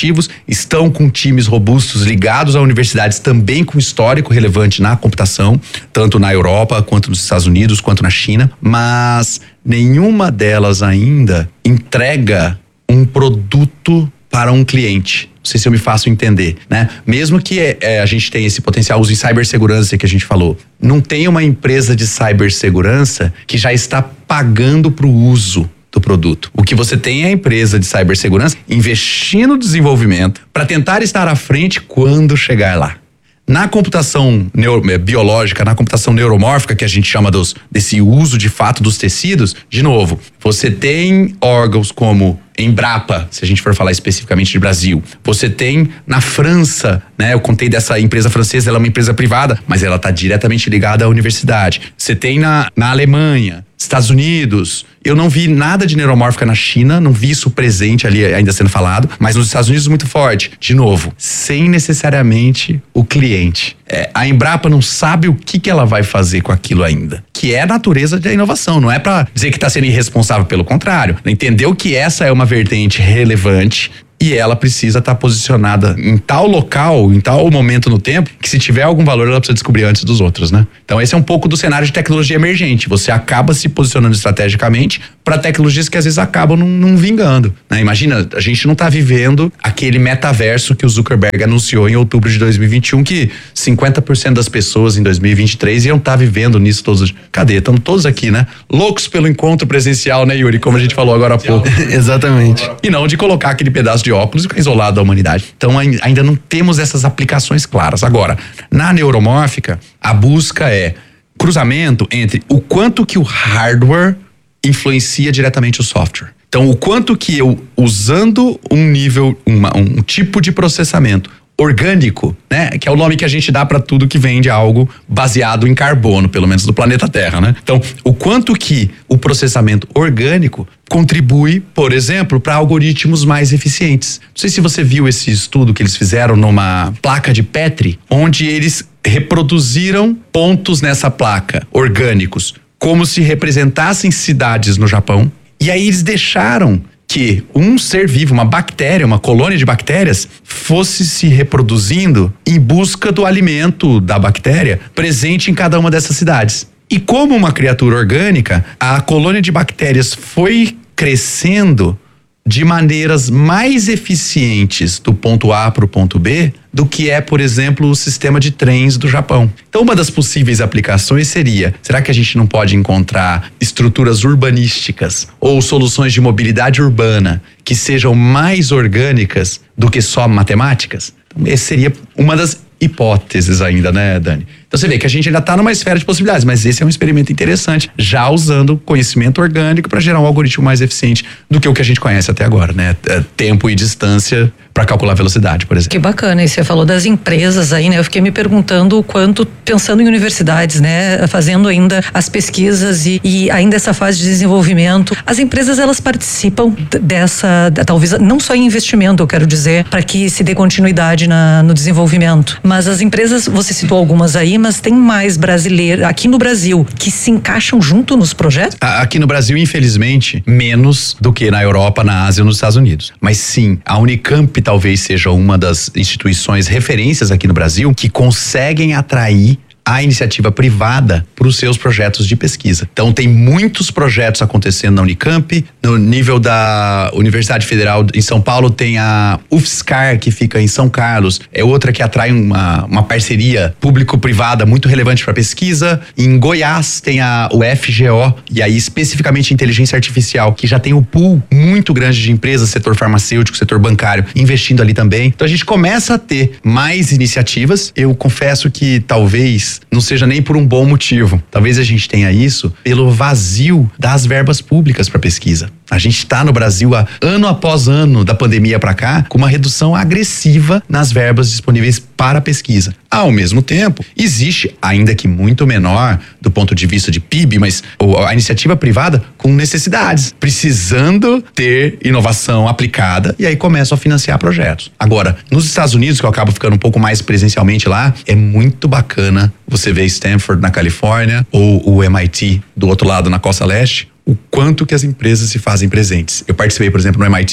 Speaker 8: ativos, estão com times robustos ligados a universidades também com histórico relevante na computação, tanto na Europa quanto nos Estados Unidos, quanto na China, mas nenhuma delas ainda entrega um produto para um cliente. Não sei se eu me faço entender, né? Mesmo que é, é, a gente tenha esse potencial uso em cibersegurança que a gente falou, não tem uma empresa de cibersegurança que já está pagando para o uso do produto. O que você tem é a empresa de cibersegurança investindo no desenvolvimento para tentar estar à frente quando chegar lá. Na computação neuro, biológica, na computação neuromórfica, que a gente chama dos, desse uso de fato dos tecidos, de novo, você tem órgãos como Embrapa, se a gente for falar especificamente de Brasil. Você tem na França, né? Eu contei dessa empresa francesa, ela é uma empresa privada, mas ela está diretamente ligada à universidade. Você tem na, na Alemanha, Estados Unidos. Eu não vi nada de neuromórfica na China, não vi isso presente ali ainda sendo falado, mas nos Estados Unidos muito forte. De novo, sem necessariamente o cliente. É, a Embrapa não sabe o que, que ela vai fazer com aquilo ainda, que é a natureza da inovação. Não é para dizer que está sendo irresponsável, pelo contrário. Entendeu que essa é uma vertente relevante e ela precisa estar posicionada em tal local, em tal momento no tempo, que se tiver algum valor ela precisa descobrir antes dos outros, né? Então esse é um pouco do cenário de tecnologia emergente. Você acaba se posicionando estrategicamente para tecnologias que às vezes acabam não, não vingando, né? Imagina, a gente não está vivendo aquele metaverso que o Zuckerberg anunciou em outubro de dois mil e vinte e um, que cinquenta por cento das pessoas em dois mil e vinte e três iam estar vivendo nisso todos. Cadê? Estamos todos aqui, né? Loucos pelo encontro presencial, né, Yuri? Como a gente falou agora há pouco.
Speaker 4: Exatamente.
Speaker 8: E não de colocar aquele pedaço de óculos e ficar isolado da humanidade. Então ainda não temos essas aplicações claras. Agora, na neuromórfica, a busca é cruzamento entre o quanto que o hardware influencia diretamente o software. Então, o quanto que eu, usando um nível, uma, um tipo de processamento orgânico, né? Que é o nome que a gente dá para tudo que vem de algo baseado em carbono, pelo menos do planeta Terra, né? Então, o quanto que o processamento orgânico contribui, por exemplo, para algoritmos mais eficientes. Não sei se você viu esse estudo que eles fizeram numa placa de Petri, onde eles reproduziram pontos nessa placa orgânicos, como se representassem cidades no Japão, e aí eles deixaram que um ser vivo, uma bactéria, uma colônia de bactérias, fosse se reproduzindo em busca do alimento da bactéria presente em cada uma dessas cidades. E como uma criatura orgânica, a colônia de bactérias foi crescendo de maneiras mais eficientes do ponto A para o ponto B do que é, por exemplo, o sistema de trens do Japão. Então, uma das possíveis aplicações seria, será que a gente não pode encontrar estruturas urbanísticas ou soluções de mobilidade urbana que sejam mais orgânicas do que só matemáticas? Essa seria uma das hipóteses ainda, né, Dani? Então você vê que a gente ainda está numa esfera de possibilidades, mas esse é um experimento interessante, já usando conhecimento orgânico para gerar um algoritmo mais eficiente do que o que a gente conhece até agora, né? Tempo e distância para calcular velocidade, por exemplo.
Speaker 7: Que bacana, e você falou das empresas aí, né? Eu fiquei me perguntando o quanto, pensando em universidades, né? Fazendo ainda as pesquisas e, e ainda essa fase de desenvolvimento, as empresas elas participam dessa, talvez não só em investimento, eu quero dizer, para que se dê continuidade na, no desenvolvimento, mas as empresas, você citou algumas aí, mas tem mais brasileiros aqui no Brasil que se encaixam junto nos projetos?
Speaker 8: Aqui no Brasil, infelizmente, menos do que na Europa, na Ásia e nos Estados Unidos. Mas sim, a Unicamp talvez seja uma das instituições referências aqui no Brasil que conseguem atrair a iniciativa privada para os seus projetos de pesquisa. Então tem muitos projetos acontecendo na Unicamp, no nível da Universidade Federal em São Paulo tem a UFSCar, que fica em São Carlos, é outra que atrai uma, uma parceria público-privada muito relevante para pesquisa. Em Goiás tem a U F G O, e aí especificamente inteligência artificial, que já tem um pool muito grande de empresas, setor farmacêutico, setor bancário, investindo ali também. Então a gente começa a ter mais iniciativas. Eu confesso que talvez não seja nem por um bom motivo. Talvez a gente tenha isso pelo vazio das verbas públicas para pesquisa. A gente está no Brasil, há, ano após ano da pandemia para cá, com uma redução agressiva nas verbas disponíveis para pesquisa. Ao mesmo tempo, existe, ainda que muito menor do ponto de vista de P I B, mas a iniciativa privada com necessidades, precisando ter inovação aplicada, e aí começam a financiar projetos. Agora, nos Estados Unidos, que eu acabo ficando um pouco mais presencialmente lá, é muito bacana você ver Stanford na Califórnia ou o M I T do outro lado na costa leste, o quanto que as empresas se fazem presentes. Eu participei, por exemplo, no M I T,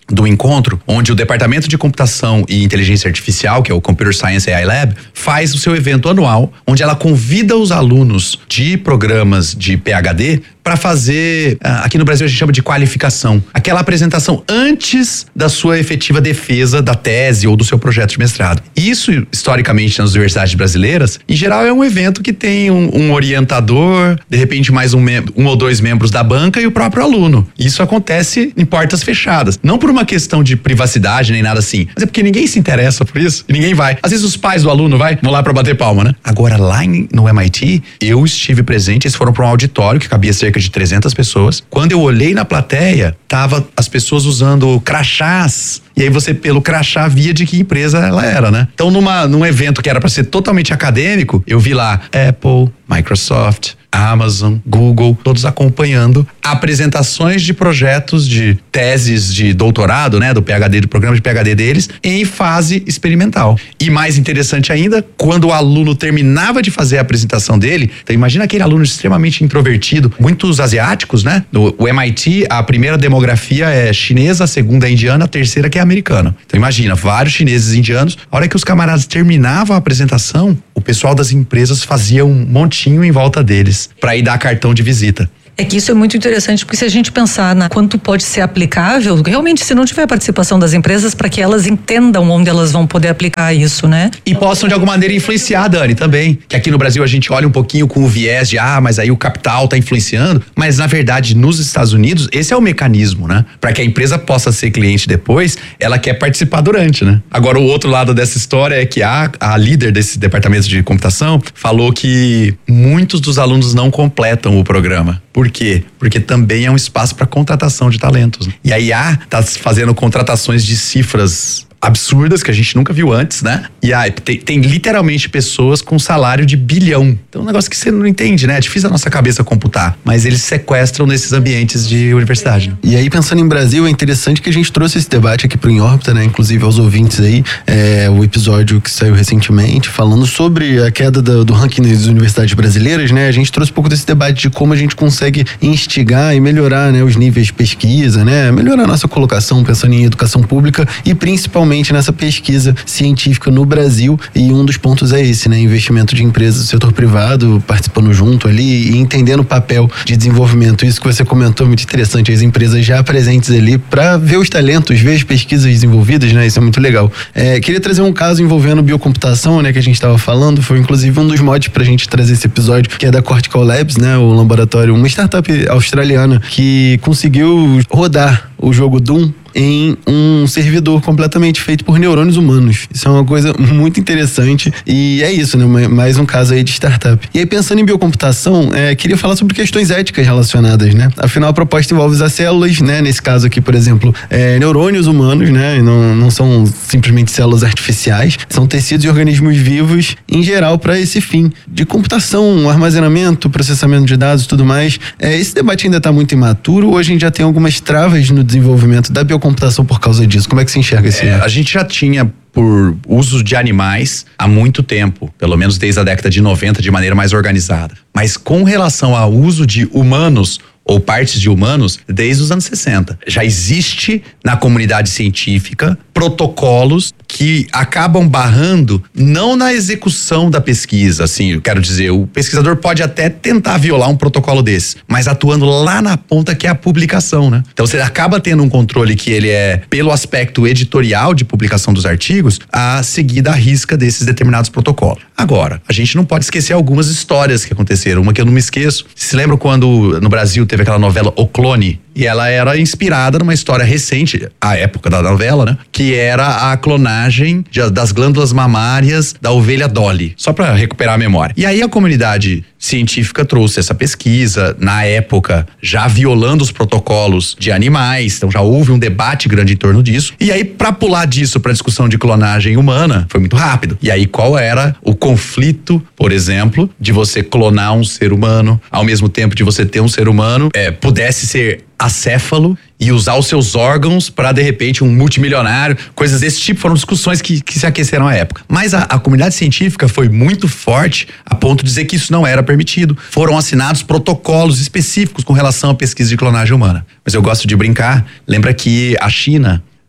Speaker 8: do encontro, onde o Departamento de Computação e Inteligência Artificial, que é o Computer Science A I Lab, faz o seu evento anual, onde ela convida os alunos de programas de P H D para fazer, aqui no Brasil a gente chama de qualificação, aquela apresentação antes da sua efetiva defesa da tese ou do seu projeto de mestrado. Isso, historicamente, nas universidades brasileiras, em geral é um evento que tem um, um orientador, de repente mais um, mem- um ou dois membros da banca e o próprio aluno. Isso acontece em portas fechadas. Não por uma questão de privacidade nem nada assim, mas é porque ninguém se interessa por isso e ninguém vai. Às vezes os pais do aluno vai, vão lá para bater palma, né? Agora lá em, no M I T, eu estive presente, eles foram para um auditório que cabia cerca de trezentas pessoas. Quando eu olhei na plateia, tava as pessoas usando crachás. E aí você, pelo crachá, via de que empresa ela era, né? Então, numa, num evento que era para ser totalmente acadêmico, eu vi lá Apple, Microsoft, Amazon, Google, todos acompanhando apresentações de projetos de teses de doutorado, né, do P H D, do programa de P H D deles, em fase experimental. E mais interessante ainda, quando o aluno terminava de fazer a apresentação dele, então imagina aquele aluno extremamente introvertido, muitos asiáticos, né? No o M I T, a primeira demografia é chinesa, a segunda é indiana, a terceira que é americana. Então imagina, vários chineses e indianos, a hora que os camaradas terminavam a apresentação, o pessoal das empresas fazia um montinho em volta deles, para ir dar cartão de visita.
Speaker 7: É que isso é muito interessante, porque se a gente pensar na quanto pode ser aplicável, realmente se não tiver participação das empresas, para que elas entendam onde elas vão poder aplicar isso, né?
Speaker 8: E possam de alguma maneira influenciar, Dani, também. Que aqui no Brasil a gente olha um pouquinho com o viés de, ah, mas aí o capital tá influenciando, mas na verdade nos Estados Unidos esse é o mecanismo, né? Para que a empresa possa ser cliente depois, ela quer participar durante, né? Agora o outro lado dessa história é que a, a líder desse departamento de computação falou que muitos dos alunos não completam o programa. Por quê? Porque também é um espaço para contratação de talentos. E a I A está fazendo contratações de cifras absurdas que a gente nunca viu antes, né? E aí tem, tem literalmente pessoas com salário de bilhão. Então é um negócio que você não entende, né? É difícil a nossa cabeça computar, mas eles sequestram nesses ambientes de universidade. Né?
Speaker 4: E aí, pensando em Brasil, é interessante que a gente trouxe esse debate aqui pro Em Órbita, né? Inclusive aos ouvintes aí, é, o episódio que saiu recentemente, falando sobre a queda do, do ranking das universidades brasileiras, né? A gente trouxe um pouco desse debate de como a gente consegue instigar e melhorar, né, os níveis de pesquisa, né? Melhorar a nossa colocação, pensando em educação pública e principalmente nessa pesquisa científica no Brasil, e um dos pontos é esse, né? Investimento de empresas do setor privado participando junto ali e entendendo o papel de desenvolvimento. Isso que você comentou, muito interessante, as empresas já presentes ali para ver os talentos, ver as pesquisas desenvolvidas, né? Isso é muito legal. É, queria trazer um caso envolvendo biocomputação, né? Que a gente estava falando, foi inclusive um dos motivos pra gente trazer esse episódio, que é da Cortical Labs, né? O laboratório, uma startup australiana que conseguiu rodar o jogo Doom em um servidor completamente feito por neurônios humanos. Isso é uma coisa muito interessante e é isso, né? Mais um caso aí de startup. E aí, pensando em biocomputação, é, queria falar sobre questões éticas relacionadas, né? Afinal, a proposta envolve as células, né? Nesse caso aqui, por exemplo, é, neurônios humanos, né? Não, não são simplesmente células artificiais, são tecidos e organismos vivos em geral para esse fim de computação, armazenamento, processamento de dados e tudo mais. É, esse debate ainda está muito imaturo. Hoje a gente já tem algumas travas no desenvolvimento da biocomputação computação por causa disso. Como é que você enxerga esse?
Speaker 8: É, a gente já tinha por uso de animais há muito tempo, pelo menos desde a década de noventa, de maneira mais organizada. Mas com relação ao uso de humanos ou partes de humanos, desde os anos sessenta. Já existe na comunidade científica protocolos que acabam barrando não na execução da pesquisa, assim, eu quero dizer, o pesquisador pode até tentar violar um protocolo desse, mas atuando lá na ponta que é a publicação, né? Então você acaba tendo um controle que ele é, pelo aspecto editorial de publicação dos artigos, a seguir da risca desses determinados protocolos. Agora, a gente não pode esquecer algumas histórias que aconteceram, uma que eu não me esqueço. Se lembra quando no Brasil teve aquela novela O Clone? E ela era inspirada numa história recente, a época da novela, né? Que era a clonagem de, das glândulas mamárias da ovelha Dolly. Só para recuperar a memória. E aí a comunidade científica trouxe essa pesquisa, na época, já violando os protocolos de animais. Então já houve um debate grande em torno disso. E aí, para pular disso para discussão de clonagem humana, foi muito rápido. E aí, qual era o conflito, por exemplo, de você clonar um ser humano, ao mesmo tempo de você ter um ser humano, é, pudesse ser acéfalo e usar os seus órgãos para, de repente, um multimilionário, coisas desse tipo, foram discussões que, que se aqueceram à época. Mas a, a comunidade científica foi muito forte a ponto de dizer que isso não era permitido. Foram assinados protocolos específicos com relação à pesquisa de clonagem humana. Mas eu gosto de brincar, lembra que a China,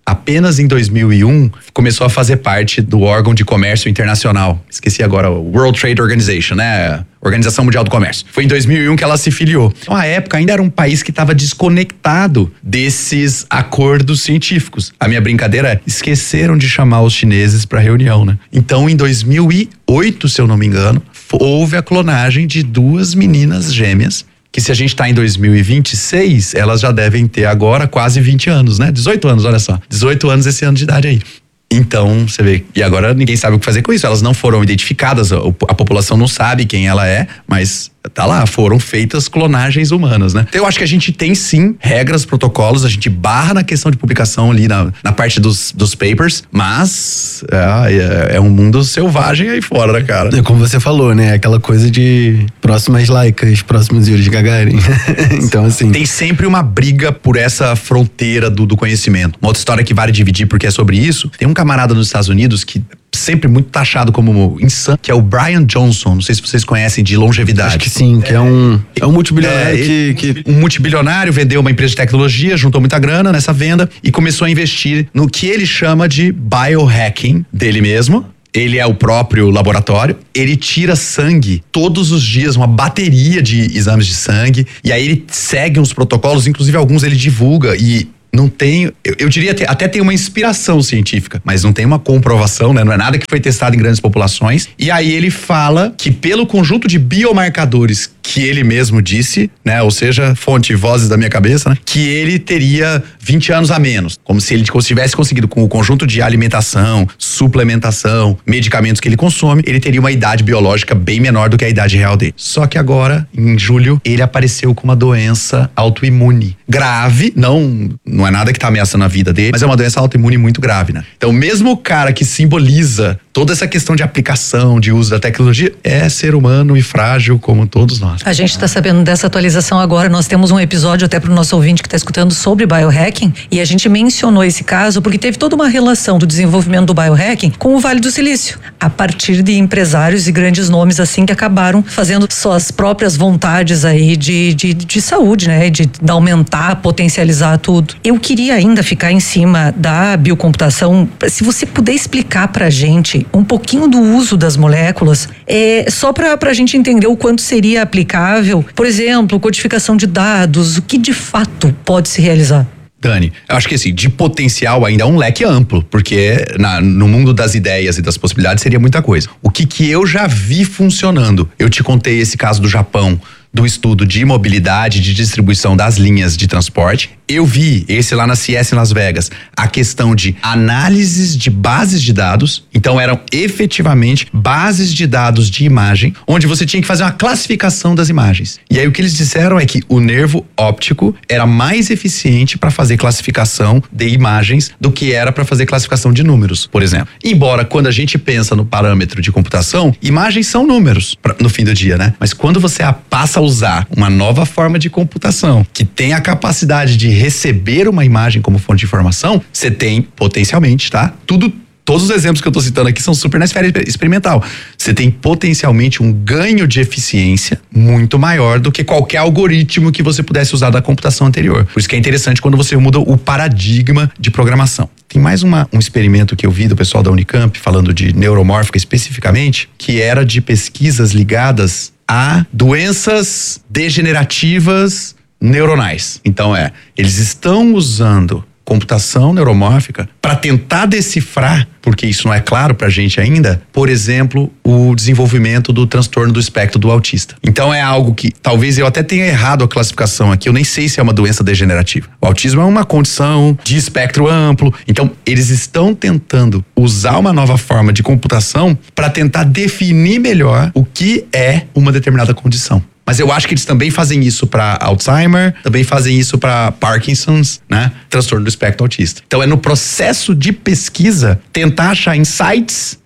Speaker 8: apenas em dois mil e um, começou a fazer parte do órgão de comércio internacional. Esqueci agora, o World Trade Organization, né? Organização Mundial do Comércio. Foi em dois mil e um que ela se filiou. Então, à época, ainda era um país que estava desconectado desses acordos científicos. A minha brincadeira é, esqueceram de chamar os chineses para reunião, né? Então, em dois mil e oito, se eu não me engano, houve a clonagem de duas meninas gêmeas, que se a gente tá em dois mil e vinte e seis, elas já devem ter agora quase vinte anos, né? dezoito anos, olha só. dezoito anos esse ano de idade aí. Então, você vê, e agora ninguém sabe o que fazer com isso. Elas não foram identificadas, a, a população não sabe quem ela é, mas tá lá, foram feitas clonagens humanas, né? Então eu acho que a gente tem sim regras, protocolos, a gente barra na questão de publicação ali na, na parte dos, dos papers, mas é, é, é um mundo selvagem aí fora, né, cara?
Speaker 4: É como você falou, né? Aquela coisa de próximas laicas, próximos Yuri Gagarin. Então, assim...
Speaker 8: Tem sempre uma briga por essa fronteira do, do conhecimento. Uma outra história que vale dividir porque é sobre isso, tem um camarada nos Estados Unidos que sempre muito taxado como insano, que é o Brian Johnson, não sei se vocês conhecem, de longevidade.
Speaker 4: Acho que sim, que é, é um, é um multibilionário
Speaker 8: é,
Speaker 4: que, que...
Speaker 8: Um multibilionário vendeu uma empresa de tecnologia, juntou muita grana nessa venda e começou a investir no que ele chama de biohacking dele mesmo. Ele é o próprio laboratório, ele tira sangue todos os dias, uma bateria de exames de sangue, e aí ele segue uns protocolos, inclusive alguns ele divulga e não tem, eu, eu diria até, até tem uma inspiração científica, mas não tem uma comprovação, né? Não é nada que foi testado em grandes populações. E aí ele fala que pelo conjunto de biomarcadores que ele mesmo disse, né? Ou seja, fonte, vozes da minha cabeça, né? Que ele teria vinte anos a menos. Como se ele tivesse conseguido, com o conjunto de alimentação, suplementação, medicamentos que ele consome, ele teria uma idade biológica bem menor do que a idade real dele. Só que agora, em julho, ele apareceu com uma doença autoimune grave, não, não é nada que tá ameaçando a vida dele, mas é uma doença autoimune muito grave, né? Então, mesmo o cara que simboliza toda essa questão de aplicação, de uso da tecnologia, é ser humano e frágil como todos nós.
Speaker 7: A gente está sabendo dessa atualização agora. Nós temos um episódio até para o nosso ouvinte que está escutando sobre biohacking, e a gente mencionou esse caso porque teve toda uma relação do desenvolvimento do biohacking com o Vale do Silício, a partir de empresários e grandes nomes assim que acabaram fazendo suas próprias vontades aí de, de, de saúde, né? De, de aumentar, potencializar tudo. Eu queria ainda ficar em cima da biocomputação, se você puder explicar pra gente um pouquinho do uso das moléculas, é, só pra, pra gente entender o quanto seria aplicável, por exemplo, codificação de dados, o que de fato pode se realizar.
Speaker 8: Dani, eu acho que assim, de potencial ainda é um leque amplo, porque na, no mundo das ideias e das possibilidades seria muita coisa. O que que eu já vi funcionando, eu te contei esse caso do Japão, do estudo de mobilidade, de distribuição das linhas de transporte. Eu vi esse lá na C S em Las Vegas, a questão de análises de bases de dados. Então eram efetivamente bases de dados de imagem, onde você tinha que fazer uma classificação das imagens. E aí o que eles disseram é que o nervo óptico era mais eficiente para fazer classificação de imagens do que era para fazer classificação de números, por exemplo. Embora quando a gente pensa no parâmetro de computação, imagens são números pra, no fim do dia, né? Mas quando você passa a usar uma nova forma de computação que tem a capacidade de receber uma imagem como fonte de informação, você tem potencialmente, tá? Tudo, todos os exemplos que eu tô citando aqui são super na esfera experimental. Você tem potencialmente um ganho de eficiência muito maior do que qualquer algoritmo que você pudesse usar da computação anterior. Por isso que é interessante quando você muda o paradigma de programação. Tem mais uma, um experimento que eu vi do pessoal da Unicamp, falando de neuromórfica especificamente, que era de pesquisas ligadas a doenças degenerativas neuronais. Então é, eles estão usando computação neuromórfica para tentar decifrar, porque isso não é claro pra gente ainda, por exemplo, o desenvolvimento do transtorno do espectro do autista. Então é algo que talvez eu até tenha errado a classificação aqui, eu nem sei se é uma doença degenerativa. O autismo é uma condição de espectro amplo, então eles estão tentando usar uma nova forma de computação para tentar definir melhor o que é uma determinada condição. Mas eu acho que eles também fazem isso para Alzheimer, também fazem isso para Parkinson's, né? Transtorno do espectro autista. Então é no processo de pesquisa tentar achar insights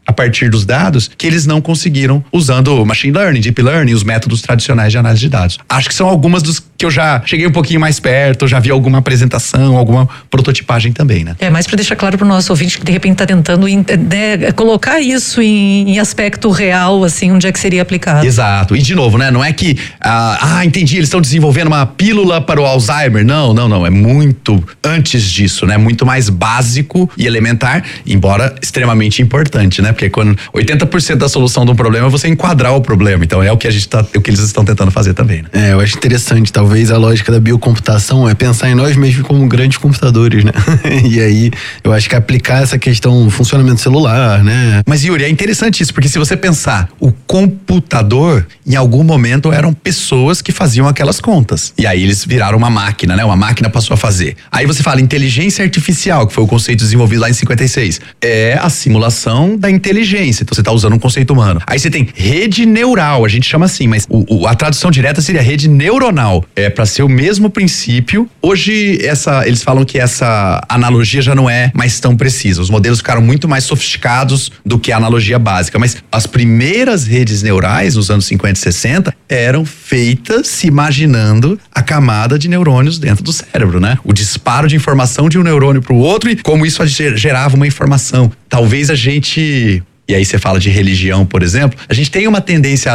Speaker 8: a partir dos dados que eles não conseguiram usando machine learning, deep learning, os métodos tradicionais de análise de dados. Acho que são algumas dos que eu já cheguei um pouquinho mais perto, já vi alguma apresentação, alguma prototipagem também, né?
Speaker 7: É, mais para deixar claro pro nosso ouvinte que de repente tá tentando né, colocar isso em, em aspecto real, assim, onde é que seria aplicado.
Speaker 8: Exato. E de novo, né? Não é que, ah, ah entendi, eles estão desenvolvendo uma pílula para o Alzheimer. Não, não, não. É muito antes disso, né? Muito mais básico e elementar, embora extremamente importante, né? Porque quando oitenta por cento da solução de um problema é você enquadrar o problema. Então é o que a gente tá, é o que eles estão tentando fazer também, né?
Speaker 4: É, eu acho interessante. Talvez a lógica da biocomputação é pensar em nós mesmos como grandes computadores, né? E aí, eu acho que aplicar essa questão do funcionamento celular, né?
Speaker 8: Mas, Yuri, é interessante isso, porque se você pensar, o computador, em algum momento, eram pessoas que faziam aquelas contas. E aí eles viraram uma máquina, né? Uma máquina passou a fazer. Aí você fala inteligência artificial, que foi o conceito desenvolvido lá em cinquenta e seis. É a simulação da inteligência. Então você está usando um conceito humano. Aí você tem rede neural, a gente chama assim, mas o, o, a tradução direta seria rede neuronal. É para ser o mesmo princípio. Hoje, essa, eles falam que essa analogia já não é mais tão precisa. Os modelos ficaram muito mais sofisticados do que a analogia básica. Mas as primeiras redes neurais, nos anos cinquenta e sessenta, eram feitas se imaginando a camada de neurônios dentro do cérebro, né? O disparo de informação de um neurônio para o outro e como isso gerava uma informação. Talvez a gente... E aí você fala de religião, por exemplo, a gente tem uma tendência a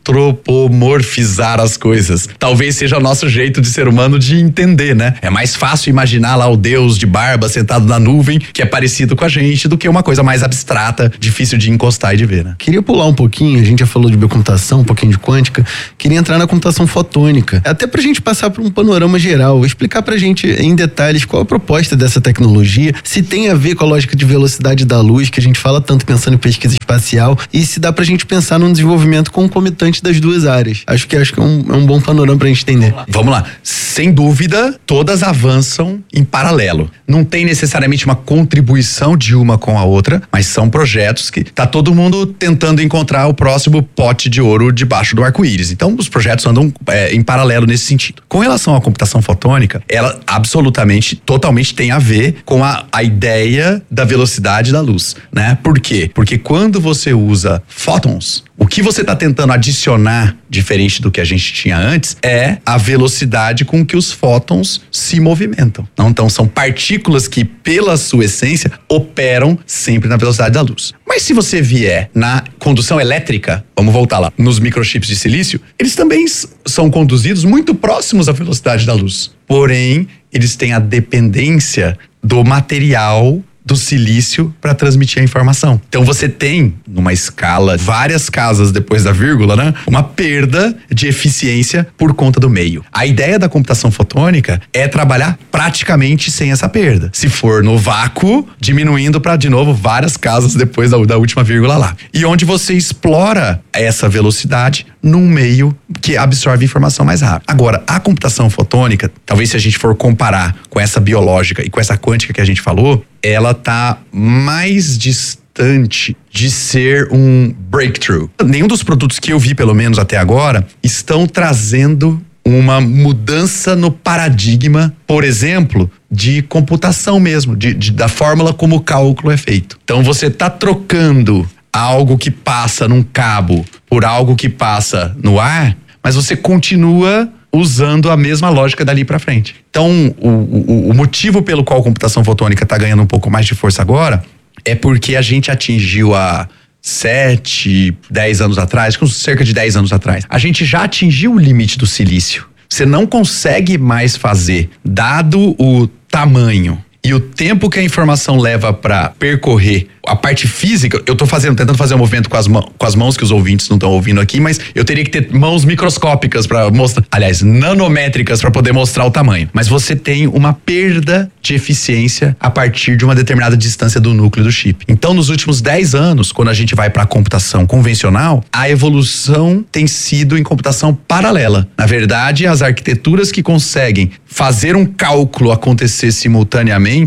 Speaker 8: antropomorfizar as coisas. Talvez seja o nosso jeito de ser humano de entender, né? É mais fácil imaginar lá o Deus de barba sentado na nuvem, que é parecido com a gente, do que uma coisa mais abstrata, difícil de encostar e de ver, né?
Speaker 4: Queria pular um pouquinho, a gente já falou de biocomputação, um pouquinho de quântica, queria entrar na computação fotônica, até pra gente passar por um panorama geral, explicar pra gente em detalhes qual a proposta dessa tecnologia, se tem a ver com a lógica de velocidade da luz, que a gente fala tanto pensando em pesquisa espacial, e se dá pra gente pensar num desenvolvimento concomitante das duas áreas. Acho que, acho que é, um, é um bom panorama pra gente entender.
Speaker 8: Vamos lá. Vamos lá. Sem dúvida, todas avançam em paralelo. Não tem necessariamente uma contribuição de uma com a outra, mas são projetos que tá todo mundo tentando encontrar o próximo pote de ouro debaixo do arco-íris. Então, os projetos andam é, em paralelo nesse sentido. Com relação à computação fotônica, ela absolutamente, totalmente tem a ver com a, a ideia da velocidade da luz, né? Por quê? Porque quando você usa fótons, o que você está tentando adicionar, diferente do que a gente tinha antes, é a velocidade com que os fótons se movimentam. Então, são partículas que, pela sua essência, operam sempre na velocidade da luz. Mas se você vier na condução elétrica, vamos voltar lá, nos microchips de silício, eles também são conduzidos muito próximos à velocidade da luz. Porém, eles têm a dependência do material do silício para transmitir a informação. Então você tem, numa escala, várias casas depois da vírgula, né? Uma perda de eficiência por conta do meio. A ideia da computação fotônica é trabalhar praticamente sem essa perda. Se for no vácuo, diminuindo para, de novo, várias casas depois da, da última vírgula lá. E onde você explora essa velocidade num meio que absorve informação mais rápido. Agora, a computação fotônica, talvez se a gente for comparar com essa biológica e com essa quântica que a gente falou, ela tá mais distante de ser um breakthrough. Nenhum dos produtos que eu vi, pelo menos até agora, estão trazendo uma mudança no paradigma, por exemplo, de computação mesmo, de, de, da fórmula como o cálculo é feito. Então você tá trocando algo que passa num cabo por algo que passa no ar, mas você continua usando a mesma lógica dali para frente. Então, o, o, o motivo pelo qual a computação fotônica está ganhando um pouco mais de força agora é porque a gente atingiu há sete, dez anos atrás, cerca de dez anos atrás, a gente já atingiu o limite do silício. Você não consegue mais fazer, dado o tamanho e o tempo que a informação leva para percorrer a parte física. Eu tô fazendo, tentando fazer um movimento com as, mãos, com as mãos que os ouvintes não estão ouvindo aqui, mas eu teria que ter mãos microscópicas para mostrar, aliás, nanométricas para poder mostrar o tamanho. Mas você tem uma perda de eficiência a partir de uma determinada distância do núcleo do chip. Então, nos últimos dez anos, quando a gente vai para a computação convencional, a evolução tem sido em computação paralela. Na verdade, as arquiteturas que conseguem fazer um cálculo acontecer simultaneamente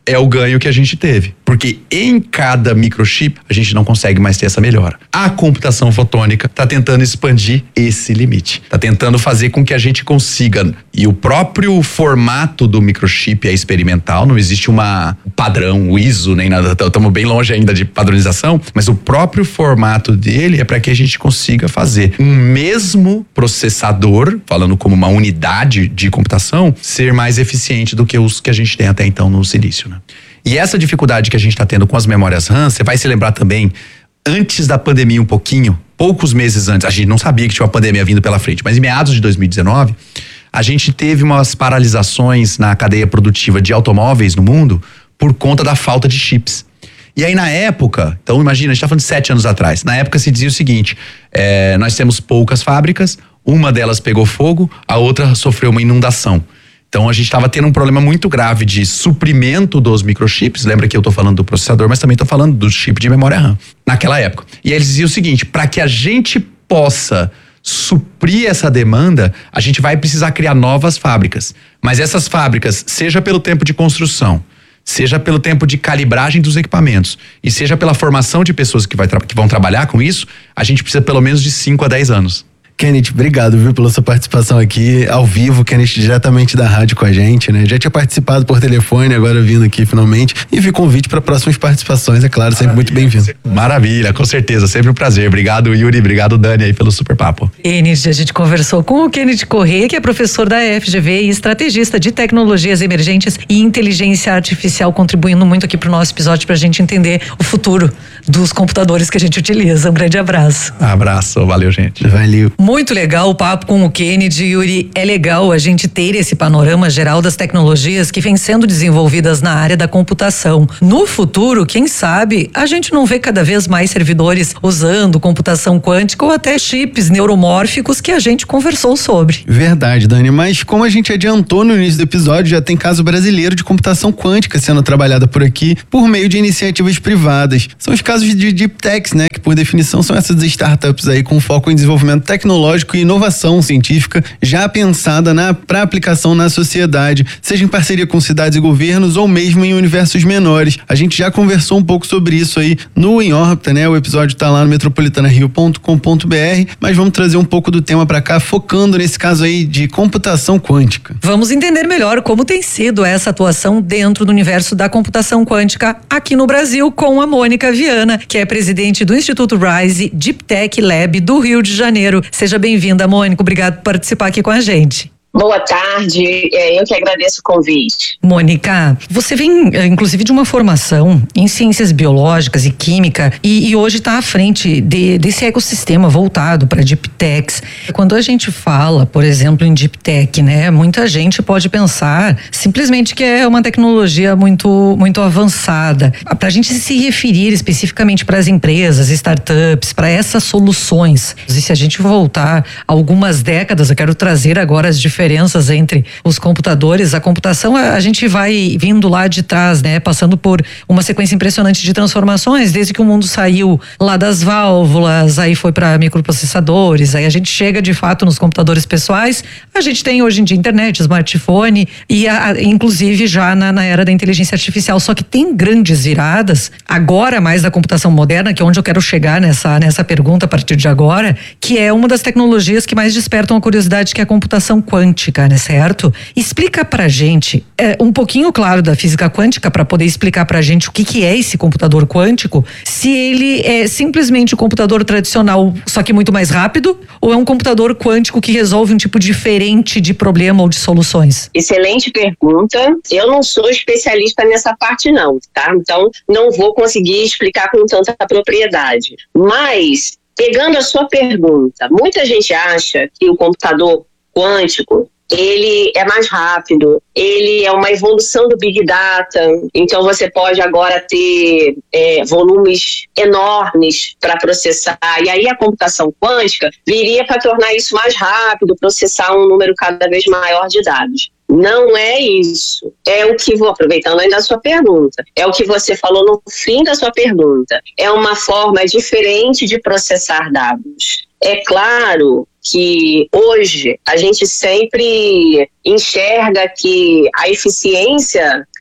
Speaker 8: é o ganho que a gente teve. Porque em cada microchip, a gente não consegue mais ter essa melhora. A computação fotônica está tentando expandir esse limite. Está tentando fazer com que a gente consiga, e o próprio formato do microchip é experimental, não existe uma padrão, o I S O, nem nada, estamos bem longe ainda de padronização, mas o próprio formato dele é para que a gente consiga fazer um mesmo processador, falando como uma unidade de computação, ser mais eficiente do que os que a gente tem até então no silício, né? E essa dificuldade que a gente está tendo com as memórias RAM, você vai se lembrar também, antes da pandemia um pouquinho, poucos meses antes, a gente não sabia que tinha uma pandemia vindo pela frente, mas em meados de dois mil e dezenove, a gente teve umas paralisações na cadeia produtiva de automóveis no mundo por conta da falta de chips. E aí na época, então imagina, a gente tá falando de sete anos atrás, na época se dizia o seguinte, é, nós temos poucas fábricas, uma delas pegou fogo, a outra sofreu uma inundação. Então a gente estava tendo um problema muito grave de suprimento dos microchips, lembra que eu tô falando do processador, mas também tô falando do chip de memória RAM, naquela época. E aí eles diziam o seguinte, para que a gente possa suprir essa demanda, a gente vai precisar criar novas fábricas. Mas essas fábricas, seja pelo tempo de construção, seja pelo tempo de calibragem dos equipamentos e seja pela formação de pessoas que, vai que vão trabalhar com isso, a gente precisa pelo menos de cinco a dez anos.
Speaker 4: Kenneth, obrigado, viu, pela sua participação aqui ao vivo, Kenneth, diretamente da rádio com a gente, né? Já tinha participado por telefone, agora vindo aqui finalmente, e vi convite para próximas participações, é claro, sempre muito bem-vindo.
Speaker 8: Maravilha, com certeza, sempre um prazer. Obrigado, Yuri, obrigado, Dani, aí pelo super papo.
Speaker 7: Kenneth, a gente conversou com o Kenneth Corrêa, que é professor da F G V e estrategista de tecnologias emergentes e inteligência artificial, contribuindo muito aqui pro nosso episódio pra gente entender o futuro dos computadores que a gente utiliza. Um grande abraço.
Speaker 8: Abraço, valeu, gente.
Speaker 4: Valeu.
Speaker 7: Muito legal o papo com o Kennedy, Yuri. É legal a gente ter esse panorama geral das tecnologias que vêm sendo desenvolvidas na área da computação. No futuro, quem sabe, a gente não vê cada vez mais servidores usando computação quântica ou até chips neuromórficos que a gente conversou sobre.
Speaker 4: Verdade, Dani, mas como a gente adiantou no início do episódio, já tem caso brasileiro de computação quântica sendo trabalhada por aqui por meio de iniciativas privadas. São os casos de Deep Techs, né, que por definição são essas startups aí com foco em desenvolvimento tecnológico e inovação científica já pensada na para aplicação na sociedade, seja em parceria com cidades e governos ou mesmo em universos menores. A gente já conversou um pouco sobre isso aí no Em Órbita, né? O episódio tá lá no metropolitana rio ponto com ponto br, mas vamos trazer um pouco do tema para cá, focando nesse caso aí de computação quântica.
Speaker 7: Vamos entender melhor como tem sido essa atuação dentro do universo da computação quântica aqui no Brasil com a Mônica Viana, que é presidente do Instituto Rise Deep Tech Lab do Rio de Janeiro. Seja bem-vinda, Mônica. Obrigado por participar aqui com a gente.
Speaker 9: Boa tarde, eu que agradeço o convite.
Speaker 7: Mônica, você vem inclusive de uma formação em ciências biológicas e química e, e hoje está à frente de, desse ecossistema voltado para Deep Techs. Quando a gente fala, por exemplo, em Deep Tech, né, muita gente pode pensar simplesmente que é uma tecnologia muito, muito avançada. Para a gente se referir especificamente para as empresas, startups, para essas soluções, e se a gente voltar algumas décadas, eu quero trazer agora as diferenças diferenças entre os computadores, a computação, a, a gente vai vindo lá de trás, né? Passando por uma sequência impressionante de transformações, desde que o mundo saiu lá das válvulas, aí foi para microprocessadores, aí a gente chega de fato nos computadores pessoais, a gente tem hoje em dia internet, smartphone e a, a, inclusive já na, na era da inteligência artificial, só que tem grandes viradas, agora mais da computação moderna, que é onde eu quero chegar nessa, nessa pergunta a partir de agora, que é uma das tecnologias que mais despertam a curiosidade, que é a computação quântica. Quântica, né, certo? Explica pra gente é, um pouquinho, claro, da física quântica para poder explicar pra gente o que que é esse computador quântico, se ele é simplesmente um computador tradicional, só que muito mais rápido, ou é um computador quântico que resolve um tipo diferente de problema ou de soluções?
Speaker 9: Excelente pergunta. Eu não sou especialista nessa parte não, tá? Então, não vou conseguir explicar com tanta propriedade. Mas, pegando a sua pergunta, muita gente acha que o computador quântico, ele é mais rápido, ele é uma evolução do Big Data, então você pode agora ter é, volumes enormes para processar, e aí a computação quântica viria para tornar isso mais rápido, processar um número cada vez maior de dados. Não é isso. É o que, vou aproveitando ainda a sua pergunta, é o que você falou no fim da sua pergunta. É uma forma diferente de processar dados. É claro que hoje a gente sempre enxerga que a eficiência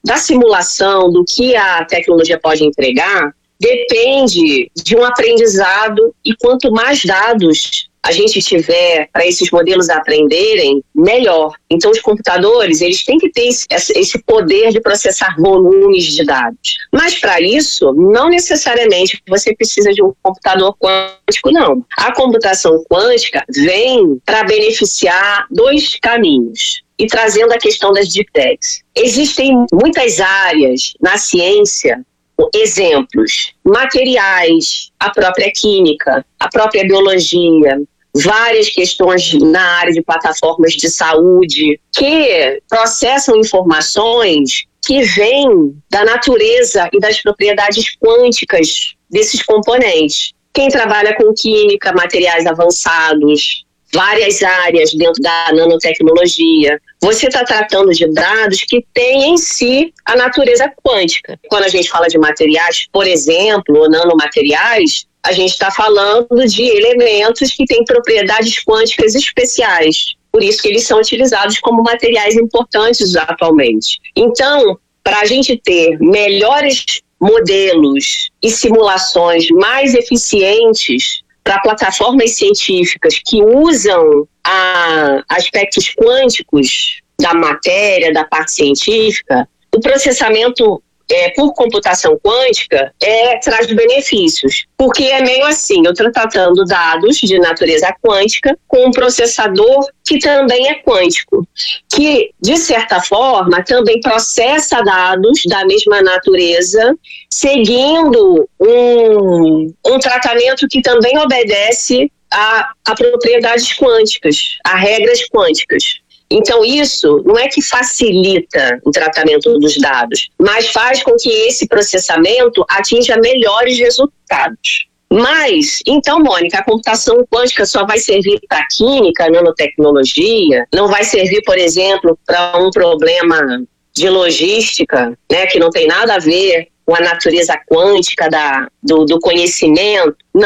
Speaker 9: da simulação, do que a tecnologia pode entregar, depende de um aprendizado, e quanto mais dados a gente tiver para esses modelos aprenderem, melhor. Então, os computadores, eles têm que ter esse, esse poder de processar volumes de dados. Mas, para isso, não necessariamente você precisa de um computador quântico, não. A computação quântica vem para beneficiar dois caminhos. E trazendo a questão das deep techs. Existem muitas áreas na ciência, exemplos, materiais, a própria química, a própria biologia, várias questões na área de plataformas de saúde, que processam informações que vêm da natureza e das propriedades quânticas desses componentes. Quem trabalha com química, materiais avançados, várias áreas dentro da nanotecnologia, você está tratando de dados que têm em si a natureza quântica. Quando a gente fala de materiais, por exemplo, ou nanomateriais, a gente está falando de elementos que têm propriedades quânticas especiais. Por isso que eles são utilizados como materiais importantes atualmente. Então, para a gente ter melhores modelos e simulações mais eficientes para plataformas científicas que usam a, aspectos quânticos da matéria, da parte científica, o processamento é, por computação quântica é, traz benefícios. Porque é meio assim, eu estou tratando dados de natureza quântica com um processador que também é quântico, que, de certa forma, também processa dados da mesma natureza, seguindo um, um tratamento que também obedece a, a propriedades quânticas, a regras quânticas. Então, isso não é que facilita o tratamento dos dados, mas faz com que esse processamento atinja melhores resultados. Mas, então, Mônica, a computação quântica só vai servir para química, nanotecnologia, não vai servir, por exemplo, para um problema de logística, né, que não tem nada a ver com a natureza quântica da, do, do conhecimento. Não.